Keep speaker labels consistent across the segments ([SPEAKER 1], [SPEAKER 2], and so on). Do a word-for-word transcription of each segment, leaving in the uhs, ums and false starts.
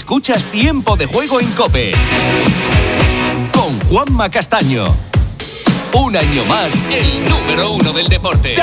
[SPEAKER 1] Escuchas Tiempo de Juego en COPE con Juanma Castaño. Un año más, el número uno del deporte.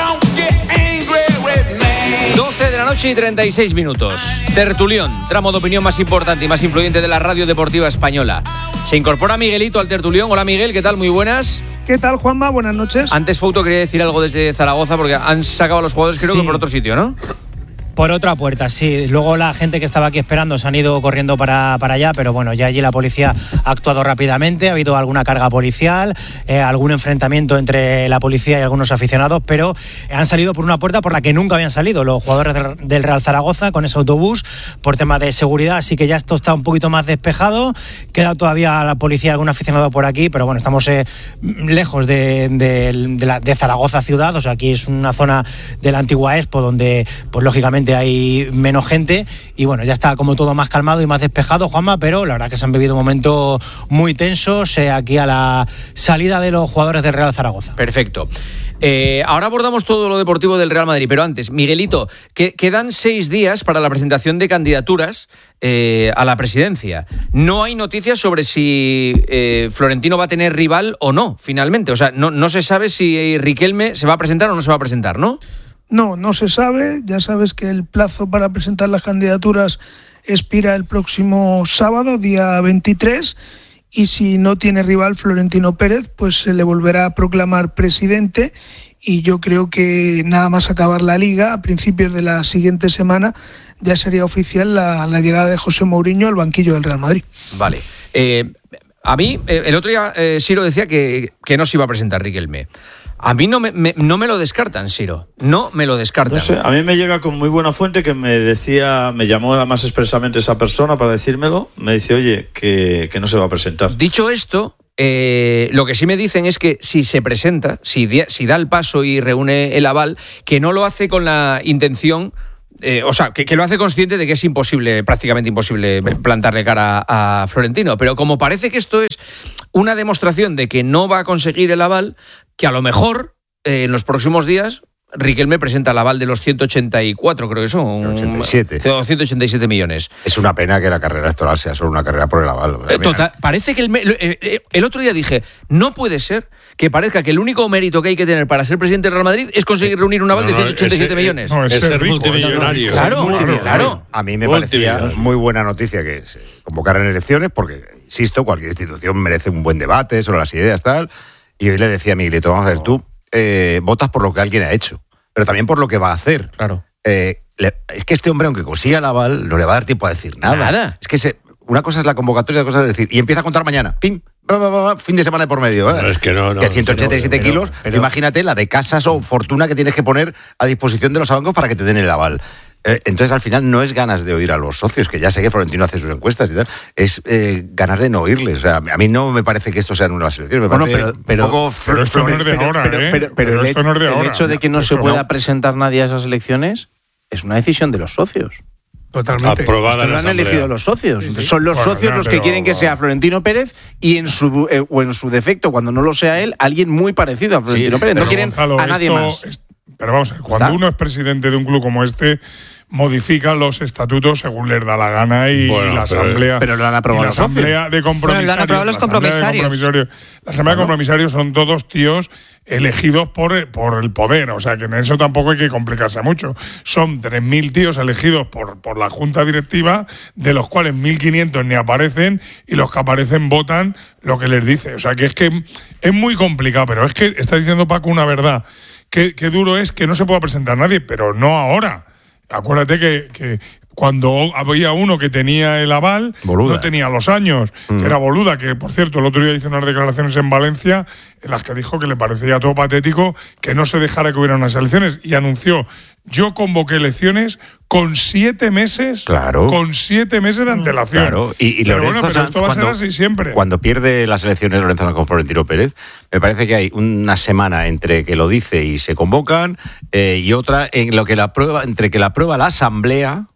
[SPEAKER 2] doce de la noche y treinta y seis minutos. Tertulión, tramo de opinión más importante y más influyente de la radio deportiva española. Se incorpora Miguelito al tertulión. Hola Miguel, ¿qué tal? Muy buenas.
[SPEAKER 3] ¿Qué tal, Juanma? Buenas noches.
[SPEAKER 2] Antes Fouto quería decir algo desde Zaragoza porque han sacado a los jugadores, creo
[SPEAKER 4] Sí.
[SPEAKER 2] que por otro sitio, ¿no?
[SPEAKER 4] Por otra puerta, sí. Luego la gente que estaba aquí esperando se han ido corriendo para, para allá, pero bueno, ya allí la policía ha actuado rápidamente, ha habido alguna carga policial, eh, algún enfrentamiento entre la policía y algunos aficionados, pero han salido por una puerta por la que nunca habían salido los jugadores del, del Real Zaragoza con ese autobús por tema de seguridad, así que ya esto está un poquito más despejado. Queda todavía la policía, algún aficionado por aquí, pero bueno, estamos eh, lejos de, de, de, la, de Zaragoza ciudad, o sea, aquí es una zona de la antigua Expo donde, pues lógicamente, hay menos gente y bueno, ya está como todo más calmado y más despejado, Juanma, pero la verdad que se han vivido momentos muy tensos eh, aquí a la salida de los jugadores del Real Zaragoza.
[SPEAKER 2] Perfecto. Eh, ahora abordamos todo lo deportivo del Real Madrid, pero antes, Miguelito, que quedan seis días para la presentación de candidaturas eh, a la presidencia. No hay noticias sobre si eh, Florentino va a tener rival o no, finalmente. O sea, no, no se sabe si Riquelme se va a presentar o no se va a presentar, ¿no?
[SPEAKER 3] No, no se sabe. Ya sabes que el plazo para presentar las candidaturas expira el próximo sábado, día veintitrés, y si no tiene rival Florentino Pérez, pues se le volverá a proclamar presidente, y yo creo que nada más acabar la Liga, a principios de la siguiente semana, ya sería oficial la, la llegada de José Mourinho al banquillo del Real Madrid.
[SPEAKER 2] Vale. Eh, a mí, eh, el otro día, eh, Siro decía que, que no se iba a presentar Riquelme. A mí no me, me, no me lo descartan, Siro. No me lo descartan.
[SPEAKER 5] No sé, a mí me llega con muy buena fuente que me decía, me llamó más expresamente esa persona para decírmelo. Me dice, oye, que, que no se va a presentar.
[SPEAKER 2] Dicho esto, eh, lo que sí me dicen es que si se presenta, si, di, si da el paso y reúne el aval, que no lo hace con la intención... Eh, o sea, que, que lo hace consciente de que es imposible, prácticamente imposible, plantarle cara a, a Florentino. Pero como parece que esto es una demostración de que no va a conseguir el aval, que a lo mejor eh, en los próximos días Riquelme presenta el aval de los ciento ochenta y cuatro, creo que son.
[SPEAKER 6] ochenta y siete.
[SPEAKER 2] ciento ochenta y siete millones.
[SPEAKER 6] Es una pena que la carrera electoral sea solo una carrera por el aval.
[SPEAKER 2] Eh, total, parece que el, el, el otro día dije, no puede ser que parezca que el único mérito que hay que tener para ser presidente del Real Madrid es conseguir reunir un aval no, no, de ciento ochenta y siete ese, millones.
[SPEAKER 7] No, es,
[SPEAKER 6] es
[SPEAKER 7] ser,
[SPEAKER 6] ser
[SPEAKER 7] rico,
[SPEAKER 6] multimillonario.
[SPEAKER 2] Claro, claro, claro.
[SPEAKER 6] A mí me parecía muy buena noticia que se convocaran elecciones porque, insisto, cualquier institución merece un buen debate sobre las ideas, tal. Y hoy le decía a Miguelito, vamos a ver, tú eh, votas por lo que alguien ha hecho, pero también por lo que va a hacer.
[SPEAKER 2] Claro.
[SPEAKER 6] Eh, le, es que este hombre, aunque consiga el aval, no le va a dar tiempo a decir nada.
[SPEAKER 2] Nada.
[SPEAKER 6] Es que se, una cosa es la convocatoria, otra cosa es decir, y empieza a contar mañana, pim, ba, ba, ba, fin de semana de por medio. ¿eh?
[SPEAKER 8] No, es que no, no.
[SPEAKER 6] De ciento ochenta y siete
[SPEAKER 8] pero,
[SPEAKER 6] kilos,
[SPEAKER 8] pero,
[SPEAKER 6] imagínate la de casas o fortuna que tienes que poner a disposición de los bancos para que te den el aval. Eh, entonces, al final, no es ganas de oír a los socios, que ya sé que Florentino hace sus encuestas y tal, es eh, ganas de no oírles. O sea, a mí no me parece que esto sea en unas elecciones, me
[SPEAKER 9] bueno,
[SPEAKER 6] parece
[SPEAKER 9] pero, pero,
[SPEAKER 6] un poco...
[SPEAKER 7] Pero esto no es de ahora,
[SPEAKER 9] pero,
[SPEAKER 7] ¿eh?
[SPEAKER 9] pero, pero,
[SPEAKER 7] pero
[SPEAKER 9] el,
[SPEAKER 7] esto no es de
[SPEAKER 9] el
[SPEAKER 7] ahora.
[SPEAKER 9] hecho de que no
[SPEAKER 7] Pues
[SPEAKER 9] se
[SPEAKER 7] no.
[SPEAKER 9] pueda presentar nadie a esas elecciones es una decisión de los socios.
[SPEAKER 7] Totalmente.
[SPEAKER 8] Aprobada
[SPEAKER 9] Lo han elegido los socios.
[SPEAKER 3] Sí, sí.
[SPEAKER 9] Son los
[SPEAKER 7] Bueno,
[SPEAKER 9] socios
[SPEAKER 7] ya,
[SPEAKER 9] los que
[SPEAKER 7] pero,
[SPEAKER 9] quieren que
[SPEAKER 7] bueno.
[SPEAKER 9] sea Florentino Pérez y en su eh, o en su defecto, cuando no lo sea él, alguien muy parecido a Florentino
[SPEAKER 7] Sí,
[SPEAKER 9] Pérez. No
[SPEAKER 7] pero,
[SPEAKER 9] quieren
[SPEAKER 7] Gonzalo,
[SPEAKER 9] a nadie
[SPEAKER 7] esto
[SPEAKER 9] más.
[SPEAKER 7] es- pero vamos a ver, cuando
[SPEAKER 9] ¿Está?
[SPEAKER 7] uno es presidente de un club como este, modifica los estatutos según les da la gana y,
[SPEAKER 8] Bueno,
[SPEAKER 7] y la
[SPEAKER 8] pero-
[SPEAKER 7] asamblea.
[SPEAKER 9] pero lo han aprobado
[SPEAKER 7] y la
[SPEAKER 9] los socios.
[SPEAKER 7] asamblea de compromisarios.
[SPEAKER 10] Bueno, lo han aprobado los
[SPEAKER 7] la asamblea de
[SPEAKER 10] compromisarios.
[SPEAKER 7] compromisarios. La asamblea de compromisarios son todos tíos elegidos por, por el poder, o sea que en eso tampoco hay que complicarse mucho. Son tres mil tíos elegidos por, por la junta directiva, de los cuales mil quinientos ni aparecen y los que aparecen votan lo que les dice. O sea que es que es muy complicado, pero es que está diciendo Paco una verdad. Qué, qué duro es que no se pueda presentar nadie, pero no ahora. Acuérdate que, que cuando había uno que tenía el aval,
[SPEAKER 6] Boluda.
[SPEAKER 7] no tenía los años,
[SPEAKER 6] Mm.
[SPEAKER 7] que era Boluda, que por cierto el otro día hizo unas declaraciones en Valencia en las que dijo que le parecía todo patético que no se dejara que hubiera unas elecciones y anunció, yo convoqué elecciones con siete meses,
[SPEAKER 6] Claro.
[SPEAKER 7] con siete meses de antelación.
[SPEAKER 6] Claro, y, y
[SPEAKER 7] pero
[SPEAKER 6] Lorenzo
[SPEAKER 7] bueno, pero
[SPEAKER 6] Sanz,
[SPEAKER 7] esto va a ser
[SPEAKER 6] cuando,
[SPEAKER 7] así siempre.
[SPEAKER 6] cuando pierde las elecciones Lorenzo Sanz con Florentino Pérez, me parece que hay una semana entre que lo dice y se convocan eh, y otra en lo que la prueba, entre que la aprueba la asamblea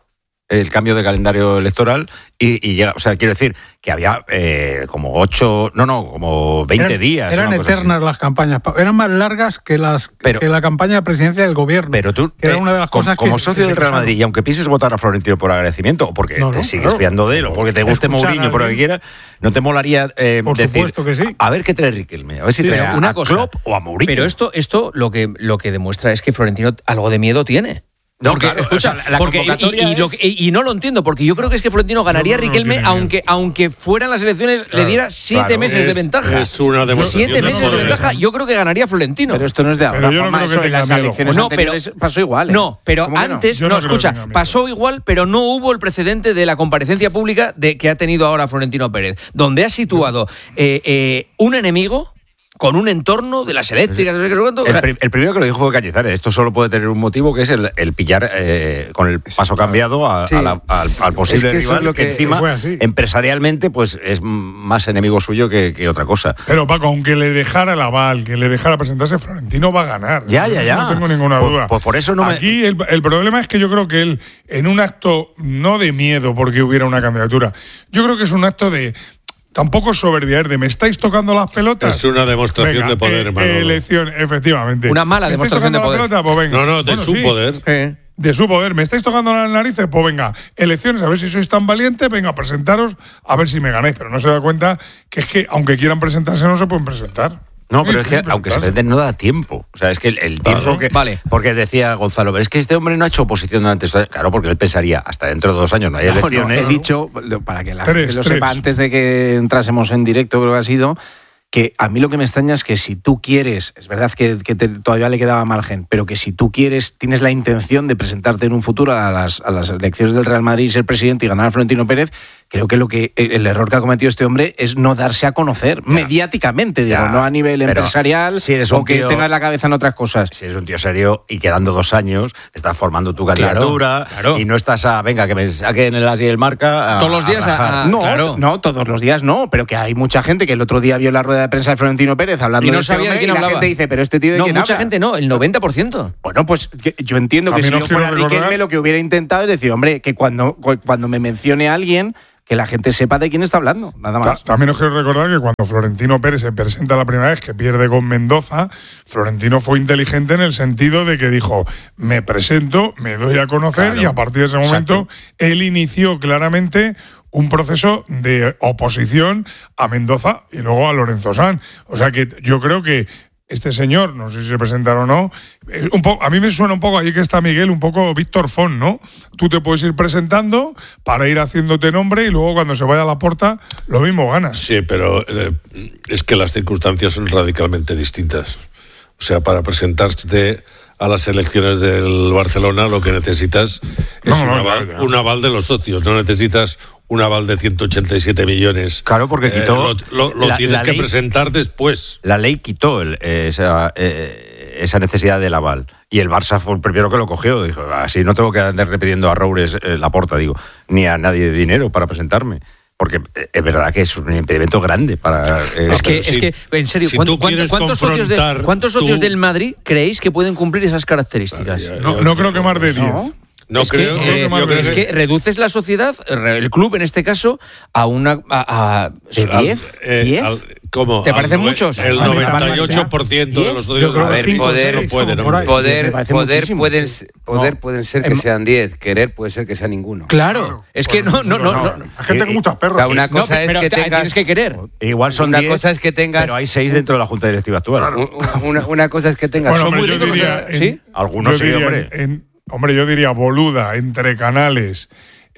[SPEAKER 6] el cambio de calendario electoral y, y llega, o sea, quiero decir que había eh, como ocho, no, no, como veinte
[SPEAKER 8] eran,
[SPEAKER 6] días.
[SPEAKER 8] Eran eternas las campañas, eran más largas que las pero, que la campaña de presidencia del gobierno.
[SPEAKER 6] Pero tú,
[SPEAKER 8] que era una de las
[SPEAKER 6] como,
[SPEAKER 8] cosas
[SPEAKER 6] como
[SPEAKER 8] que,
[SPEAKER 6] socio
[SPEAKER 8] que
[SPEAKER 6] del Real Madrid, y aunque pienses votar a Florentino por agradecimiento, o porque no, te no, sigues claro. fiando de él, o porque te guste Mourinho, por lo que quieras, ¿no te molaría eh,
[SPEAKER 8] por
[SPEAKER 6] decir,
[SPEAKER 8] supuesto que sí.
[SPEAKER 6] a, a ver qué trae Riquelme? A ver si sí, trae
[SPEAKER 2] una
[SPEAKER 6] a
[SPEAKER 2] cosa,
[SPEAKER 6] Klopp o a Mourinho.
[SPEAKER 2] Pero esto, esto lo que lo que demuestra es que Florentino algo de miedo tiene.
[SPEAKER 6] No,
[SPEAKER 2] porque,
[SPEAKER 6] claro,
[SPEAKER 2] escucha,
[SPEAKER 6] o sea, la
[SPEAKER 2] porque, y, y,
[SPEAKER 6] es...
[SPEAKER 2] lo, y, y no lo entiendo, porque yo creo que es que Florentino ganaría a Riquelme, no aunque, aunque fueran las elecciones, claro, le diera siete claro, meses
[SPEAKER 10] es,
[SPEAKER 2] de ventaja.
[SPEAKER 10] Es una demostración
[SPEAKER 2] siete meses de, de ventaja, yo creo que ganaría Florentino.
[SPEAKER 9] Pero esto no es de ahora.
[SPEAKER 7] Pero yo no creo que
[SPEAKER 9] eso en las
[SPEAKER 7] miedo.
[SPEAKER 9] elecciones
[SPEAKER 2] no,
[SPEAKER 9] anteriores
[SPEAKER 2] pero,
[SPEAKER 9] pasó igual. ¿eh?
[SPEAKER 2] No, pero antes, no, no, no escucha, pasó igual, pero no hubo el precedente de la comparecencia pública de que ha tenido ahora Florentino Pérez, donde ha situado eh, eh, un enemigo con un entorno de las eléctricas.
[SPEAKER 6] El, pr- el primero que lo dijo fue Cañizares. Esto solo puede tener un motivo, que es el, el pillar eh, con el paso cambiado a, sí. a la, al, al posible es que rival, es lo que, que encima empresarialmente pues es más enemigo suyo que, que otra cosa.
[SPEAKER 7] Pero Paco, aunque le dejara el aval, que le dejara presentarse, Florentino va a ganar.
[SPEAKER 6] Ya, ya, ya.
[SPEAKER 7] No tengo ninguna
[SPEAKER 6] pues,
[SPEAKER 7] duda.
[SPEAKER 6] Pues por eso no
[SPEAKER 7] Aquí
[SPEAKER 6] me...
[SPEAKER 7] el, el problema es que yo creo que él, en un acto no de miedo porque hubiera una candidatura, yo creo que es un acto de... Tampoco es soberbia, es de ¿me estáis tocando las pelotas?
[SPEAKER 10] Es una demostración
[SPEAKER 7] venga,
[SPEAKER 10] de poder, hermano.
[SPEAKER 7] Eh, elección, efectivamente.
[SPEAKER 2] Una mala
[SPEAKER 7] ¿Me
[SPEAKER 2] demostración de poder.
[SPEAKER 7] Pelota? Pues venga.
[SPEAKER 10] No, no, de
[SPEAKER 7] bueno,
[SPEAKER 10] su
[SPEAKER 7] sí.
[SPEAKER 10] poder.
[SPEAKER 2] Eh.
[SPEAKER 7] De su poder. ¿Me estáis tocando las narices? Pues venga, elecciones, a ver si sois tan valientes, venga, presentaros, a ver si me ganáis. Pero no se da cuenta que es que, aunque quieran presentarse, no se pueden presentar.
[SPEAKER 6] No, pero es que aunque se presenten no da tiempo. O sea, es que el, el tiempo claro, que...
[SPEAKER 2] Vale.
[SPEAKER 6] Porque decía Gonzalo, pero es que este hombre no ha hecho oposición durante... Claro, porque él pensaría, hasta dentro de dos años no hay elecciones.
[SPEAKER 9] No, no, he dicho, para que la
[SPEAKER 7] tres,
[SPEAKER 9] gente lo
[SPEAKER 7] tres.
[SPEAKER 9] sepa, antes de que entrásemos en directo, creo que ha sido... que a mí lo que me extraña es que si tú quieres, es verdad que, que te, todavía le quedaba margen, pero que si tú quieres, tienes la intención de presentarte en un futuro a las, a las elecciones del Real Madrid y ser presidente y ganar a Florentino Pérez, creo que lo que el error que ha cometido este hombre es no darse a conocer ya. mediáticamente, digo, ya. no a nivel pero empresarial si eres un o que tío, tengas la cabeza en otras cosas.
[SPEAKER 6] Si eres un tío serio y quedando dos años, estás formando tu candidatura claro, claro. y no estás a, venga, que me saquen el As y el Marca. A,
[SPEAKER 2] todos los días a, a,
[SPEAKER 9] no,
[SPEAKER 2] claro.
[SPEAKER 9] no, todos los días no, pero que hay mucha gente que el otro día vio la rueda de prensa de Florentino Pérez hablando
[SPEAKER 2] y no
[SPEAKER 9] de
[SPEAKER 2] sabía
[SPEAKER 9] este
[SPEAKER 2] de quién
[SPEAKER 9] y
[SPEAKER 2] hablaba.
[SPEAKER 9] La gente dice, pero este tío de
[SPEAKER 2] no,
[SPEAKER 9] quién
[SPEAKER 2] mucha
[SPEAKER 9] habla.
[SPEAKER 2] gente no, el noventa por ciento.
[SPEAKER 9] Bueno, pues yo entiendo que si yo fuera Riquelme lo que hubiera intentado es decir, hombre, que cuando, cuando me mencione a alguien, que la gente sepa de quién está hablando, nada más.
[SPEAKER 7] También os quiero recordar que cuando Florentino Pérez se presenta la primera vez que pierde con Mendoza, Florentino fue inteligente en el sentido de que dijo, me presento, me doy a conocer claro, y a partir de ese momento exacto. él inició claramente un proceso de oposición a Mendoza y luego a Lorenzo Sanz. O sea que yo creo que este señor, no sé si se presentará o no, un poco, a mí me suena un poco, allí que está Miguel, un poco Víctor Font, ¿no? Tú te puedes ir presentando para ir haciéndote nombre y luego cuando se vaya a la puerta, lo mismo ganas.
[SPEAKER 10] Sí, pero eh, es que las circunstancias son radicalmente distintas. O sea, para presentarte a las elecciones del Barcelona lo que necesitas es
[SPEAKER 7] no, no,
[SPEAKER 10] un, aval,
[SPEAKER 7] claro,
[SPEAKER 10] un aval de los socios, no necesitas un aval de ciento ochenta y siete millones.
[SPEAKER 6] Claro, porque quitó...
[SPEAKER 10] Eh, lo lo, lo la, tienes la que ley, presentar después.
[SPEAKER 6] La ley quitó el, esa, eh, esa necesidad del aval. Y el Barça fue el primero que lo cogió. Dijo, así no tengo que andar repitiendo a Roures eh, la porta, digo, ni a nadie de dinero para presentarme. Porque es verdad que es un impedimento grande para...
[SPEAKER 2] Eh, es, que, es si, que, en serio, si ¿cuánto, ¿cuántos, ¿cuántos socios, de, ¿cuántos socios tú... del Madrid creéis que pueden cumplir esas características?
[SPEAKER 7] Ya, ya, no, no creo que más de diez.
[SPEAKER 2] ¿No?
[SPEAKER 10] No
[SPEAKER 2] es,
[SPEAKER 10] creo,
[SPEAKER 2] que, eh,
[SPEAKER 10] creo que
[SPEAKER 2] es que reduces la sociedad, el club en este caso, a una... A, a,
[SPEAKER 9] ¿diez?
[SPEAKER 10] Eh, ¿Cómo?
[SPEAKER 2] ¿Te parecen muchos?
[SPEAKER 10] El noventa y ocho por ciento de los socios
[SPEAKER 11] a ver, poder,
[SPEAKER 10] no pueden.
[SPEAKER 11] Poder, poder, poder, pueden, poder no. pueden ser que sean diez, querer puede ser que sea ninguno.
[SPEAKER 2] Claro, claro. es que no, no, no. no, no.
[SPEAKER 7] Hay gente con muchas perras.
[SPEAKER 11] O sea, una cosa
[SPEAKER 2] no,
[SPEAKER 11] es que tengas...
[SPEAKER 2] tienes que querer.
[SPEAKER 6] Igual son
[SPEAKER 11] una
[SPEAKER 6] diez,
[SPEAKER 11] cosa es que tengas...
[SPEAKER 6] pero hay seis dentro de la Junta Directiva actual.
[SPEAKER 11] Claro. Una, una cosa es que tengas...
[SPEAKER 7] Bueno,
[SPEAKER 11] son
[SPEAKER 7] hombre,
[SPEAKER 11] muy
[SPEAKER 7] yo diría,
[SPEAKER 11] ricos,
[SPEAKER 7] en,
[SPEAKER 2] ¿sí?
[SPEAKER 6] Algunos sí, hombre.
[SPEAKER 7] En, en, hombre, yo diría Boluda, Entre Canales,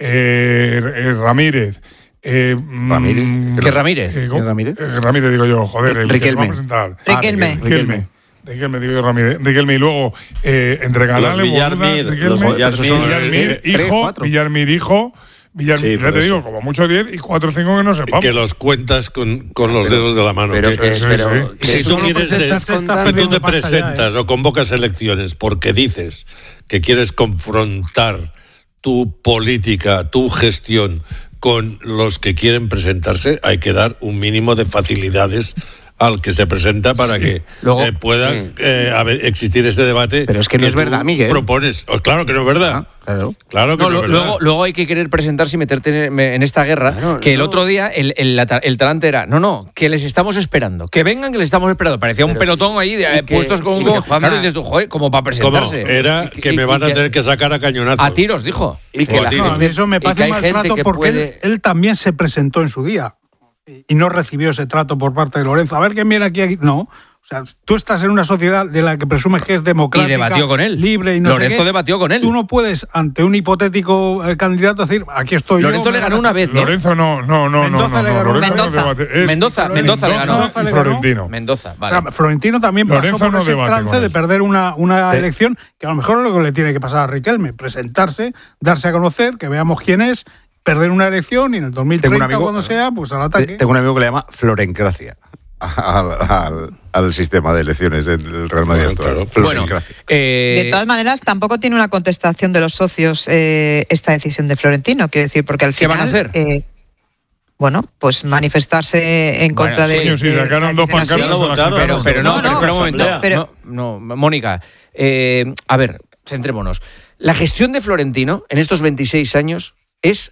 [SPEAKER 7] eh, eh, Ramírez... Eh,
[SPEAKER 6] Ramírez.
[SPEAKER 2] ¿Qué Ramírez?
[SPEAKER 7] Eh,
[SPEAKER 9] ¿Qué Ramírez?
[SPEAKER 7] Eh, Ramírez digo yo, joder, el
[SPEAKER 9] Riquelme.
[SPEAKER 7] que se va a presentar.
[SPEAKER 2] Riquelme.
[SPEAKER 7] Ah, Riquelme. Riquelme, digo yo Ramírez. Riquelme y luego eh, Entre Canales,
[SPEAKER 10] Villarmir,
[SPEAKER 7] Boluda, Riquelme,
[SPEAKER 10] los Villarmir,
[SPEAKER 7] Villarmir, hijo, Villarmir, hijo, Villarmir,
[SPEAKER 10] sí,
[SPEAKER 7] ya te digo,
[SPEAKER 10] sí.
[SPEAKER 7] como mucho diez y cuatro o cinco que no sepamos.
[SPEAKER 10] Que los cuentas con, con los dedos de la mano.
[SPEAKER 11] Pero,
[SPEAKER 10] que,
[SPEAKER 11] que,
[SPEAKER 7] sí,
[SPEAKER 11] pero
[SPEAKER 7] sí.
[SPEAKER 11] que
[SPEAKER 10] si tú, quieres de, si tú te presentas
[SPEAKER 8] ya, ¿eh?
[SPEAKER 10] o convocas elecciones porque dices que quieres confrontar tu política, tu gestión con los que quieren presentarse, hay que dar un mínimo de facilidades al que se presenta para que Luego, eh, pueda sí. eh, haber, existir este debate.
[SPEAKER 2] Pero es que, que no es verdad, Miguel.
[SPEAKER 10] Propones. Oh, claro que no es verdad. Ah,
[SPEAKER 2] claro.
[SPEAKER 10] Claro que
[SPEAKER 2] no,
[SPEAKER 10] no
[SPEAKER 2] lo,
[SPEAKER 10] es verdad.
[SPEAKER 2] Luego, luego hay que querer presentarse y meterte en, en esta guerra. Claro, que no. El otro día el, el, el talante era, no, no, que les estamos esperando. Que vengan, que les estamos esperando. Parecía un pero pelotón sí, ahí de, que, puestos con un. Claro, y dices tú, joder, como para presentarse.
[SPEAKER 10] ¿Cómo? Era que, que me van a tener que sacar a cañonazos.
[SPEAKER 2] A tiros, dijo.
[SPEAKER 8] Y que la gente, no, eso me parece un maltrato porque puede... él, él también se presentó en su día y no recibió ese trato por parte de Lorenzo. A ver quién viene aquí, aquí. No. O sea, tú estás en una sociedad de la que presumes que es democrática,
[SPEAKER 2] y debatió con él.
[SPEAKER 8] Libre y no
[SPEAKER 2] Lorenzo
[SPEAKER 8] sé qué.
[SPEAKER 2] debatió con él.
[SPEAKER 8] Tú no puedes, ante un hipotético eh, candidato, decir, aquí estoy
[SPEAKER 2] Lorenzo
[SPEAKER 8] yo.
[SPEAKER 2] Lorenzo le ganó una vez, ¿no?
[SPEAKER 7] Lorenzo no, no, no,
[SPEAKER 8] Mendoza
[SPEAKER 7] no, no, no.
[SPEAKER 8] Mendoza,
[SPEAKER 7] Lorenzo no debate. Es
[SPEAKER 2] Mendoza, Mendoza, Mendoza le ganó.
[SPEAKER 7] Mendoza y Florentino.
[SPEAKER 2] Mendoza, vale.
[SPEAKER 8] O sea, Florentino también
[SPEAKER 7] Lorenzo
[SPEAKER 8] pasó por
[SPEAKER 7] no
[SPEAKER 8] ese trance de perder una, una
[SPEAKER 6] Te...
[SPEAKER 8] elección que a lo mejor es lo que le tiene que pasar a Riquelme, presentarse, darse a conocer, que veamos quién es, perder una elección y en el dos mil treinta, amigo, cuando sea, pues al ataque.
[SPEAKER 6] Tengo un amigo que le llama Florencracia al, al, al sistema de elecciones del Real Madrid.
[SPEAKER 2] Bueno, claro. Bueno,
[SPEAKER 12] eh... de todas maneras, tampoco tiene una contestación de los socios eh, esta decisión de Florentino, quiero decir, porque al final...
[SPEAKER 2] ¿Qué van a hacer?
[SPEAKER 12] Eh, bueno, pues manifestarse en contra
[SPEAKER 7] bueno,
[SPEAKER 12] de...
[SPEAKER 7] Sí, sí, sacaron dos pancartas.
[SPEAKER 2] Pero, pero no,
[SPEAKER 12] no, no,
[SPEAKER 2] pero un momento.
[SPEAKER 12] Pero,
[SPEAKER 2] no, no, Mónica, eh, a ver, centrémonos. La gestión de Florentino en estos veintiséis años es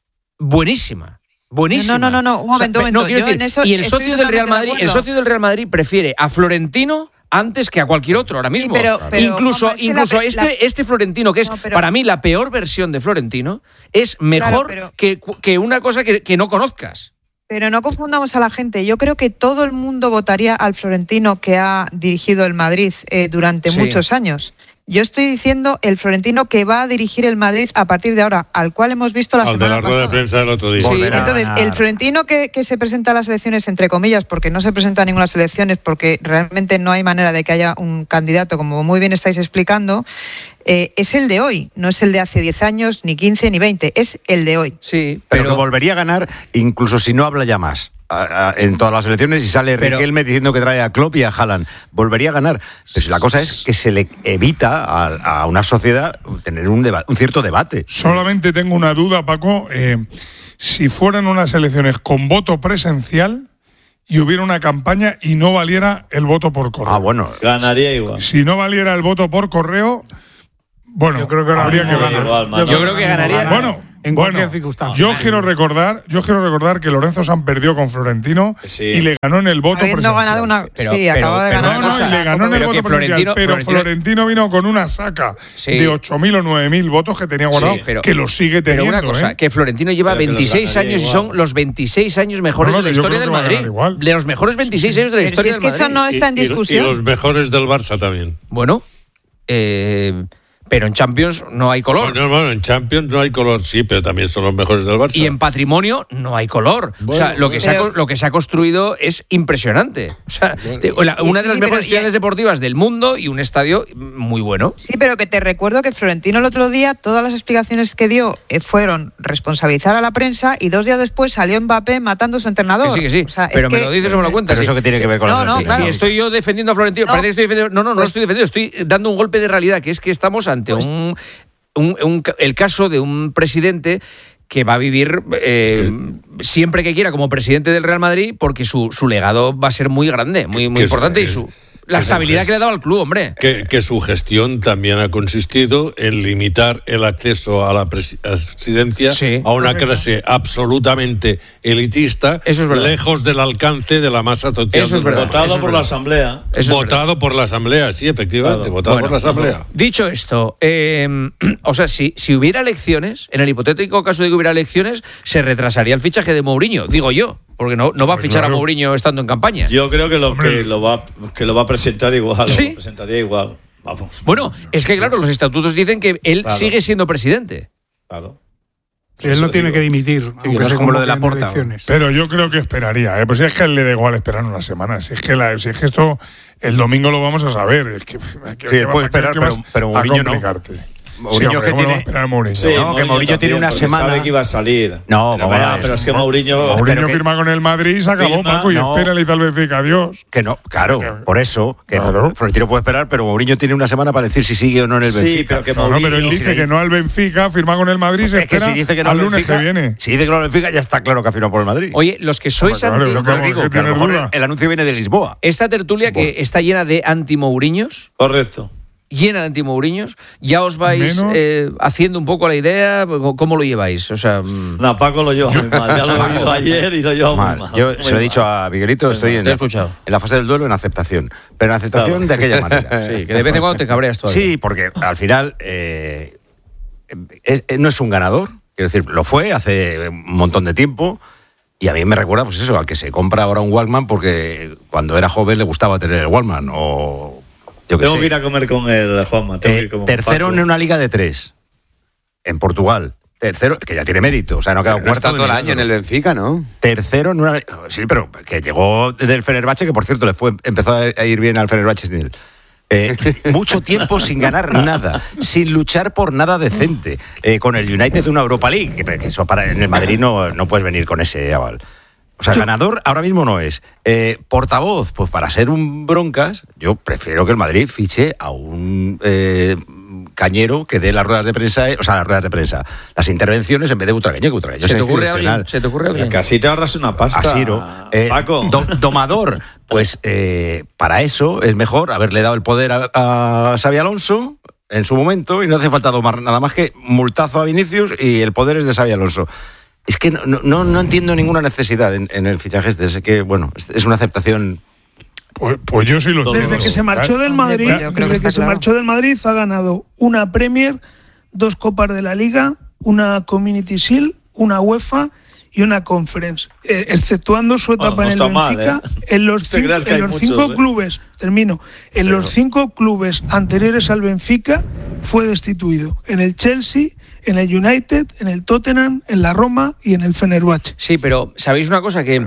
[SPEAKER 2] buenísima. Buenísima.
[SPEAKER 12] No, no, no, no, un momento,
[SPEAKER 2] o sea,
[SPEAKER 12] un momento.
[SPEAKER 2] No, quiero decir,
[SPEAKER 12] eso
[SPEAKER 2] y el socio del Real Madrid, el socio del Real Madrid prefiere a Florentino antes que a cualquier otro ahora mismo.
[SPEAKER 12] Sí, pero, pero,
[SPEAKER 2] incluso
[SPEAKER 12] Juanma, es
[SPEAKER 2] incluso
[SPEAKER 12] la,
[SPEAKER 2] este,
[SPEAKER 12] la...
[SPEAKER 2] este Florentino, que es no, pero... para mí la peor versión de Florentino, es mejor
[SPEAKER 12] claro, pero...
[SPEAKER 2] que, que una cosa que, que no conozcas.
[SPEAKER 12] Pero no confundamos a la gente. Yo creo que todo el mundo votaría al Florentino que ha dirigido el Madrid eh, durante sí. muchos años. Yo estoy diciendo el Florentino que va a dirigir el Madrid a partir de ahora, al cual hemos visto la
[SPEAKER 10] al
[SPEAKER 12] semana
[SPEAKER 10] de la rueda
[SPEAKER 12] pasada.
[SPEAKER 10] de prensa del otro día.
[SPEAKER 12] Sí, entonces, el Florentino que, que se presenta a las elecciones, entre comillas, porque no se presenta a ninguna elecciones, porque realmente no hay manera de que haya un candidato, como muy bien estáis explicando, eh, es el de hoy, no es el de hace diez años, ni quince, ni veinte, es el de hoy.
[SPEAKER 2] Sí,
[SPEAKER 6] pero, pero que volvería a ganar, incluso si no habla ya más. A, a, en todas las elecciones y sale pero, Riquelme diciendo que trae a Klopp y a Haaland. Volvería a ganar. Pues la cosa es que se le evita a, a una sociedad tener un, deba- un cierto debate.
[SPEAKER 7] Solamente tengo una duda, Paco. Eh, si fueran unas elecciones con voto presencial y hubiera una campaña y no valiera el voto por correo.
[SPEAKER 6] Ah, bueno.
[SPEAKER 5] Ganaría igual.
[SPEAKER 7] Si no valiera el voto por correo, bueno,
[SPEAKER 8] yo creo que
[SPEAKER 7] habría que ganar.
[SPEAKER 5] Igual,
[SPEAKER 2] yo, yo creo que ganaría.
[SPEAKER 7] Bueno.
[SPEAKER 8] En
[SPEAKER 7] bueno,
[SPEAKER 8] cualquier circunstancia.
[SPEAKER 7] Yo quiero recordar, yo quiero recordar que Lorenzo San perdió con Florentino sí. y le ganó en el voto
[SPEAKER 12] Habiendo
[SPEAKER 7] presencial.
[SPEAKER 12] ganado una,
[SPEAKER 2] pero,
[SPEAKER 12] sí,
[SPEAKER 2] pero,
[SPEAKER 12] acaba de
[SPEAKER 2] pero,
[SPEAKER 12] ganar.
[SPEAKER 7] No, no, y le ganó en el voto presencial,
[SPEAKER 2] Florentino,
[SPEAKER 7] pero
[SPEAKER 2] Florentino,
[SPEAKER 7] Florentino vino con una saca sí. de ocho mil o nueve mil votos que tenía guardado, sí, pero, que lo sigue teniendo.
[SPEAKER 2] Pero una cosa,
[SPEAKER 7] ¿eh?
[SPEAKER 2] que Florentino lleva pero veintiséis años igual. Y son los veintiséis años mejores no, no, de la historia del Madrid. De los mejores veintiséis años de la
[SPEAKER 12] pero
[SPEAKER 2] historia
[SPEAKER 12] si
[SPEAKER 2] del
[SPEAKER 12] es que
[SPEAKER 2] Madrid.
[SPEAKER 12] eso no está en discusión.
[SPEAKER 10] Y, y los mejores del Barça también.
[SPEAKER 2] Bueno, eh... pero en Champions no hay color.
[SPEAKER 10] No, no, no, en Champions no hay color, sí, pero también son los mejores del Barça.
[SPEAKER 2] Y en patrimonio no hay color. Bueno, o sea, lo que, pero... se ha, lo que se ha construido es impresionante. O sea, bueno, la, una sí, de las mejores pero, ciudades ya... deportivas del mundo y un estadio muy bueno.
[SPEAKER 12] Sí, pero que te recuerdo que Florentino el otro día, todas las explicaciones que dio eh, fueron responsabilizar a la prensa y dos días después salió Mbappé matando a su entrenador.
[SPEAKER 2] Que sí, que sí. O sea, pero es me que... lo dices o me lo cuentas.
[SPEAKER 6] Pero
[SPEAKER 2] sí.
[SPEAKER 6] eso que tiene
[SPEAKER 2] sí.
[SPEAKER 6] que ver con
[SPEAKER 12] no,
[SPEAKER 6] la
[SPEAKER 12] no, claro.
[SPEAKER 2] Si estoy yo defendiendo a Florentino, no. parece que estoy defendiendo. No, no, no pues... lo estoy defendiendo. Estoy dando un golpe de realidad, que es que estamos ante pues... un. Un, un, el caso de un presidente que va a vivir eh, siempre que quiera como presidente del Real Madrid porque su, su legado va a ser muy grande, muy, muy importante es, y su la estabilidad que le ha dado al club, hombre.
[SPEAKER 10] Que, que su gestión también ha consistido en limitar el acceso a la presidencia sí, a una correcto. clase absolutamente elitista,
[SPEAKER 2] eso es
[SPEAKER 10] lejos del alcance de la masa total.
[SPEAKER 2] Eso es verdad.
[SPEAKER 5] Votado
[SPEAKER 2] eso es
[SPEAKER 5] por
[SPEAKER 2] verdad.
[SPEAKER 5] la Asamblea.
[SPEAKER 10] Eso votado por la Asamblea, sí, efectivamente, claro. votado bueno, por la Asamblea.
[SPEAKER 2] Dicho esto, eh, o sea, si, si hubiera elecciones, en el hipotético caso de que hubiera elecciones, se retrasaría el fichaje de Mourinho, digo yo. Porque no, no va a fichar claro. a Mourinho estando en campaña.
[SPEAKER 5] Yo creo que lo, que lo, va, que lo va a presentar igual. ¿Sí? Lo presentaría igual. Vamos.
[SPEAKER 2] Bueno, es que claro, los estatutos dicen que él claro. sigue siendo presidente.
[SPEAKER 5] Claro.
[SPEAKER 8] Sí, él no tiene digo. que dimitir,
[SPEAKER 9] sí,
[SPEAKER 8] aunque
[SPEAKER 9] no
[SPEAKER 8] sea
[SPEAKER 9] como lo de la Porta.
[SPEAKER 7] Pero yo creo que esperaría, ¿eh? Pues si es que a él le da igual esperar una semana. Si es que, la, si es que esto el domingo lo vamos a saber. Es que, que,
[SPEAKER 6] sí, él puede esperar, pero, pero Mourinho no. Mourinho
[SPEAKER 7] sí, hombre,
[SPEAKER 6] que tiene.
[SPEAKER 7] Va a esperar a Mourinho.
[SPEAKER 6] Sí, no, que Mourinho tiene una semana.
[SPEAKER 5] Sabe que iba a salir.
[SPEAKER 6] No,
[SPEAKER 5] pero, vaya, pero es que Mourinho.
[SPEAKER 7] Mourinho
[SPEAKER 6] que,
[SPEAKER 7] firma con el Madrid y se acabó, firma, Paco, y
[SPEAKER 6] no,
[SPEAKER 7] espera, le dice al Benfica, adiós.
[SPEAKER 6] Que no, claro, que, por eso, que
[SPEAKER 7] claro.
[SPEAKER 6] Florentino puede esperar, pero Mourinho tiene una semana para decir si sigue o no en el
[SPEAKER 5] sí,
[SPEAKER 6] Benfica.
[SPEAKER 5] Pero, que
[SPEAKER 7] no,
[SPEAKER 5] Mourinho,
[SPEAKER 7] no, pero él dice si que no al Benfica, firma con el Madrid y se espera
[SPEAKER 6] que si dice que no
[SPEAKER 7] al lunes
[SPEAKER 6] Benfica,
[SPEAKER 7] que viene.
[SPEAKER 6] Si dice que no al Benfica, ya está claro que ha firmado por el Madrid.
[SPEAKER 2] Oye, los que sois
[SPEAKER 7] claro,
[SPEAKER 2] anti...
[SPEAKER 7] Lo que,
[SPEAKER 6] digo, que, que a lo mejor el, el anuncio viene de Lisboa.
[SPEAKER 2] Esta tertulia bueno. que está llena de anti-Mouriños.
[SPEAKER 5] Correcto.
[SPEAKER 2] Llena de anti-Mouriños, ya os vais eh, haciendo un poco la idea, ¿cómo lo lleváis? O sea,
[SPEAKER 5] no, Paco lo lleva muy mal, ya lo he oído ayer y lo lleva muy mal.
[SPEAKER 6] Yo
[SPEAKER 5] muy
[SPEAKER 6] se lo he dicho a Miguelito, estoy en la, en la fase del duelo en aceptación, pero en aceptación claro. de aquella manera.
[SPEAKER 2] Sí, que de vez en cuando te cabreas todavía.
[SPEAKER 6] Sí, porque al final eh, es, no es un ganador, quiero decir, lo fue hace un montón de tiempo. Y a mí me recuerda, pues eso, al que se compra ahora un Walkman porque cuando era joven le gustaba tener el Walkman o... Yo que
[SPEAKER 5] tengo
[SPEAKER 6] sé.
[SPEAKER 5] que ir a comer con el Juanma.
[SPEAKER 6] Eh, tercero
[SPEAKER 5] Paco.
[SPEAKER 6] en una liga de tres. En Portugal. Tercero, que ya tiene mérito. O sea, no ha quedado
[SPEAKER 11] no
[SPEAKER 6] cuarto.
[SPEAKER 11] Está todo el año en el Benfica, ¿no?
[SPEAKER 6] Tercero en una. Sí, pero que llegó del Fenerbahce, que por cierto le fue, empezó a ir bien al Fenerbahce sin él. Eh, mucho tiempo sin ganar nada, sin luchar por nada decente. Eh, con el United de una Europa League, que, que eso para en el Madrid no, no puedes venir con ese aval. O sea, ganador ahora mismo no es. Eh, portavoz, pues para ser un broncas, yo prefiero que el Madrid fiche a un eh, cañero que dé las ruedas de prensa, eh, o sea, las ruedas de prensa, las intervenciones en vez de Butragueño, que Butragueño
[SPEAKER 2] ¿Se, te ocurre alguien? ¿Se te ocurre alguien?
[SPEAKER 5] Que así te ahorras una pasta.
[SPEAKER 6] Asiro, eh,
[SPEAKER 5] Paco.
[SPEAKER 6] Do, domador, pues eh, para eso es mejor haberle dado el poder a, a Xabi Alonso en su momento y no hace falta domar nada más que multazo a Vinicius y el poder es de Xabi Alonso. Es que no, no, no entiendo ninguna necesidad en, en el fichaje este. Es que, bueno, es una aceptación.
[SPEAKER 7] Pues, pues yo sí lo tengo.
[SPEAKER 3] Desde que se marchó del Madrid, desde que, que se claro. marchó del Madrid ha ganado una Premier, dos Copas de la Liga, una Community Shield, una UEFA y una Conference, eh, exceptuando su etapa bueno, no en el Benfica. Mal, ¿eh? En los, cinco, en los muchos, cinco eh? clubes, termino, en Pero... los cinco clubes anteriores al Benfica fue destituido. En el Chelsea, en el United, en el Tottenham, en la Roma y en el Fenerbahce.
[SPEAKER 2] Sí, pero ¿sabéis una cosa? Que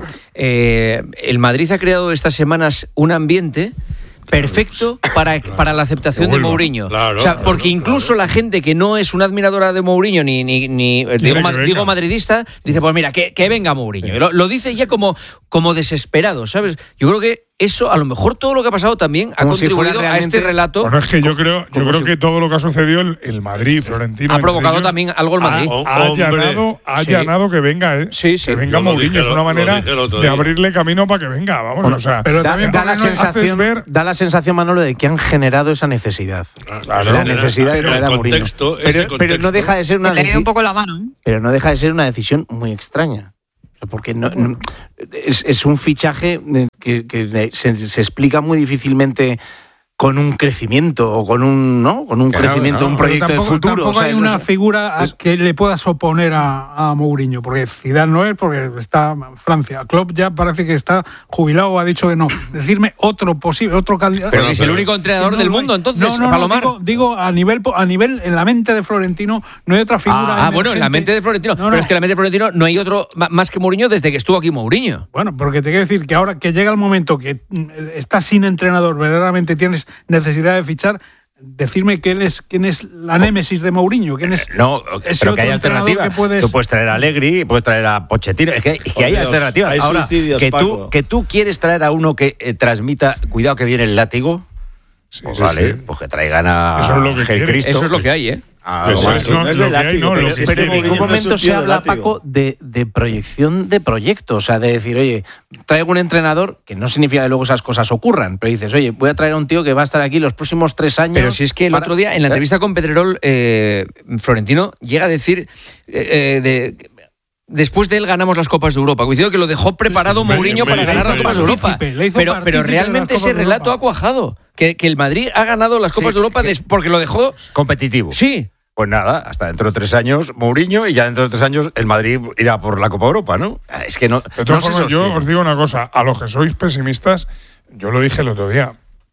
[SPEAKER 2] eh, el Madrid ha creado estas semanas un ambiente perfecto para, claro, para la aceptación de Mourinho. Claro, o sea, claro, porque incluso claro. la gente que no es una admiradora de Mourinho ni, ni, ni digo, ma, digo madridista, dice, pues mira, que, que venga Mourinho. Sí. Lo, lo dice ya como, como desesperado, ¿sabes? Yo creo que eso, a lo mejor todo lo que ha pasado también ha como contribuido si a este relato.
[SPEAKER 7] Bueno, es que yo creo, yo creo si... que todo lo que ha sucedido el, el Madrid, Florentino.
[SPEAKER 2] Ha provocado ellos, también algo el Madrid.
[SPEAKER 7] Ha, ha allanado, ha allanado sí. que venga, ¿eh?
[SPEAKER 2] Sí, sí.
[SPEAKER 7] Que venga Mourinho. Es una manera de abrirle camino para que venga, vamos. Bueno, o sea,
[SPEAKER 9] pero da, también da, la sensación, ver... da la sensación, Manolo, de que han generado esa necesidad. Claro, la necesidad de traer a Mourinho. Pero, pero no deja de ser una
[SPEAKER 12] decisión. un poco la mano. ¿eh?
[SPEAKER 9] Pero no deja de ser una decisión muy extraña. Porque no, no, es, es un fichaje que, que se, se explica muy difícilmente con un crecimiento o con un no con un claro, crecimiento, no, un proyecto tampoco, de futuro.
[SPEAKER 8] Tampoco
[SPEAKER 9] o sea,
[SPEAKER 8] hay una
[SPEAKER 9] no,
[SPEAKER 8] figura
[SPEAKER 9] es,
[SPEAKER 8] que le puedas oponer a, a Mourinho, porque Zidane no es, porque está Francia. Klopp ya parece que está jubilado o ha dicho que no. Decirme otro posible, otro candidato.
[SPEAKER 2] Pero es el único entrenador no, del mundo, entonces,
[SPEAKER 8] no, no,
[SPEAKER 2] Palomar.
[SPEAKER 8] No, digo, digo a nivel a nivel en la mente de Florentino no hay otra figura.
[SPEAKER 2] Ah, bueno, en la mente de Florentino. No, no. Pero es que en la mente de Florentino no hay otro más que Mourinho desde que estuvo aquí Mourinho.
[SPEAKER 8] Bueno, porque te quiero decir que ahora que llega el momento que estás sin entrenador, verdaderamente tienes necesidad de fichar, decirme quién es quién es la némesis de Mourinho, quién es
[SPEAKER 6] no, pero que hay alternativas. Que puedes... Tú puedes traer a Allegri, puedes traer a Pochettino, es que, es que hay Dios, alternativas.
[SPEAKER 5] Hay
[SPEAKER 6] ahora que tú que tú quieres traer a uno que eh, transmita, cuidado que viene el látigo. Sí, pues sí, vale, sí. Pues que traigan a
[SPEAKER 7] Eso es lo que
[SPEAKER 6] Jesucristo.
[SPEAKER 2] Eso es lo que hay, ¿eh?
[SPEAKER 6] Ah,
[SPEAKER 7] pues
[SPEAKER 6] bueno,
[SPEAKER 7] eso, no es
[SPEAKER 6] lo
[SPEAKER 7] que hay, no,
[SPEAKER 9] pero,
[SPEAKER 7] lo que
[SPEAKER 9] pero en ningún momento
[SPEAKER 5] no
[SPEAKER 9] se habla,
[SPEAKER 5] látigo.
[SPEAKER 9] Paco, de, de proyección de proyecto. O sea, de decir, oye, traigo un entrenador, que no significa que luego esas cosas ocurran, pero dices, oye, voy a traer a un tío que va a estar aquí los próximos tres años.
[SPEAKER 2] Pero si es que el para... otro día, en la entrevista con Pedrerol, eh, Florentino llega a decir eh, de... Después de él ganamos las Copas de Europa. Cuidado que lo dejó preparado me, Mourinho me, para me, ganar las Copas de Europa. Pero, pero realmente ese relato ha cuajado. Que, que el Madrid ha ganado las Copas sí, de Europa des, porque lo dejó
[SPEAKER 6] competitivo.
[SPEAKER 2] Sí.
[SPEAKER 6] Pues nada, hasta dentro de tres años Mourinho y ya dentro de tres años el Madrid irá por la Copa Europa, ¿no? Es que no.
[SPEAKER 7] De todas formas, yo os digo una cosa, a los que sois pesimistas, yo lo dije el otro día.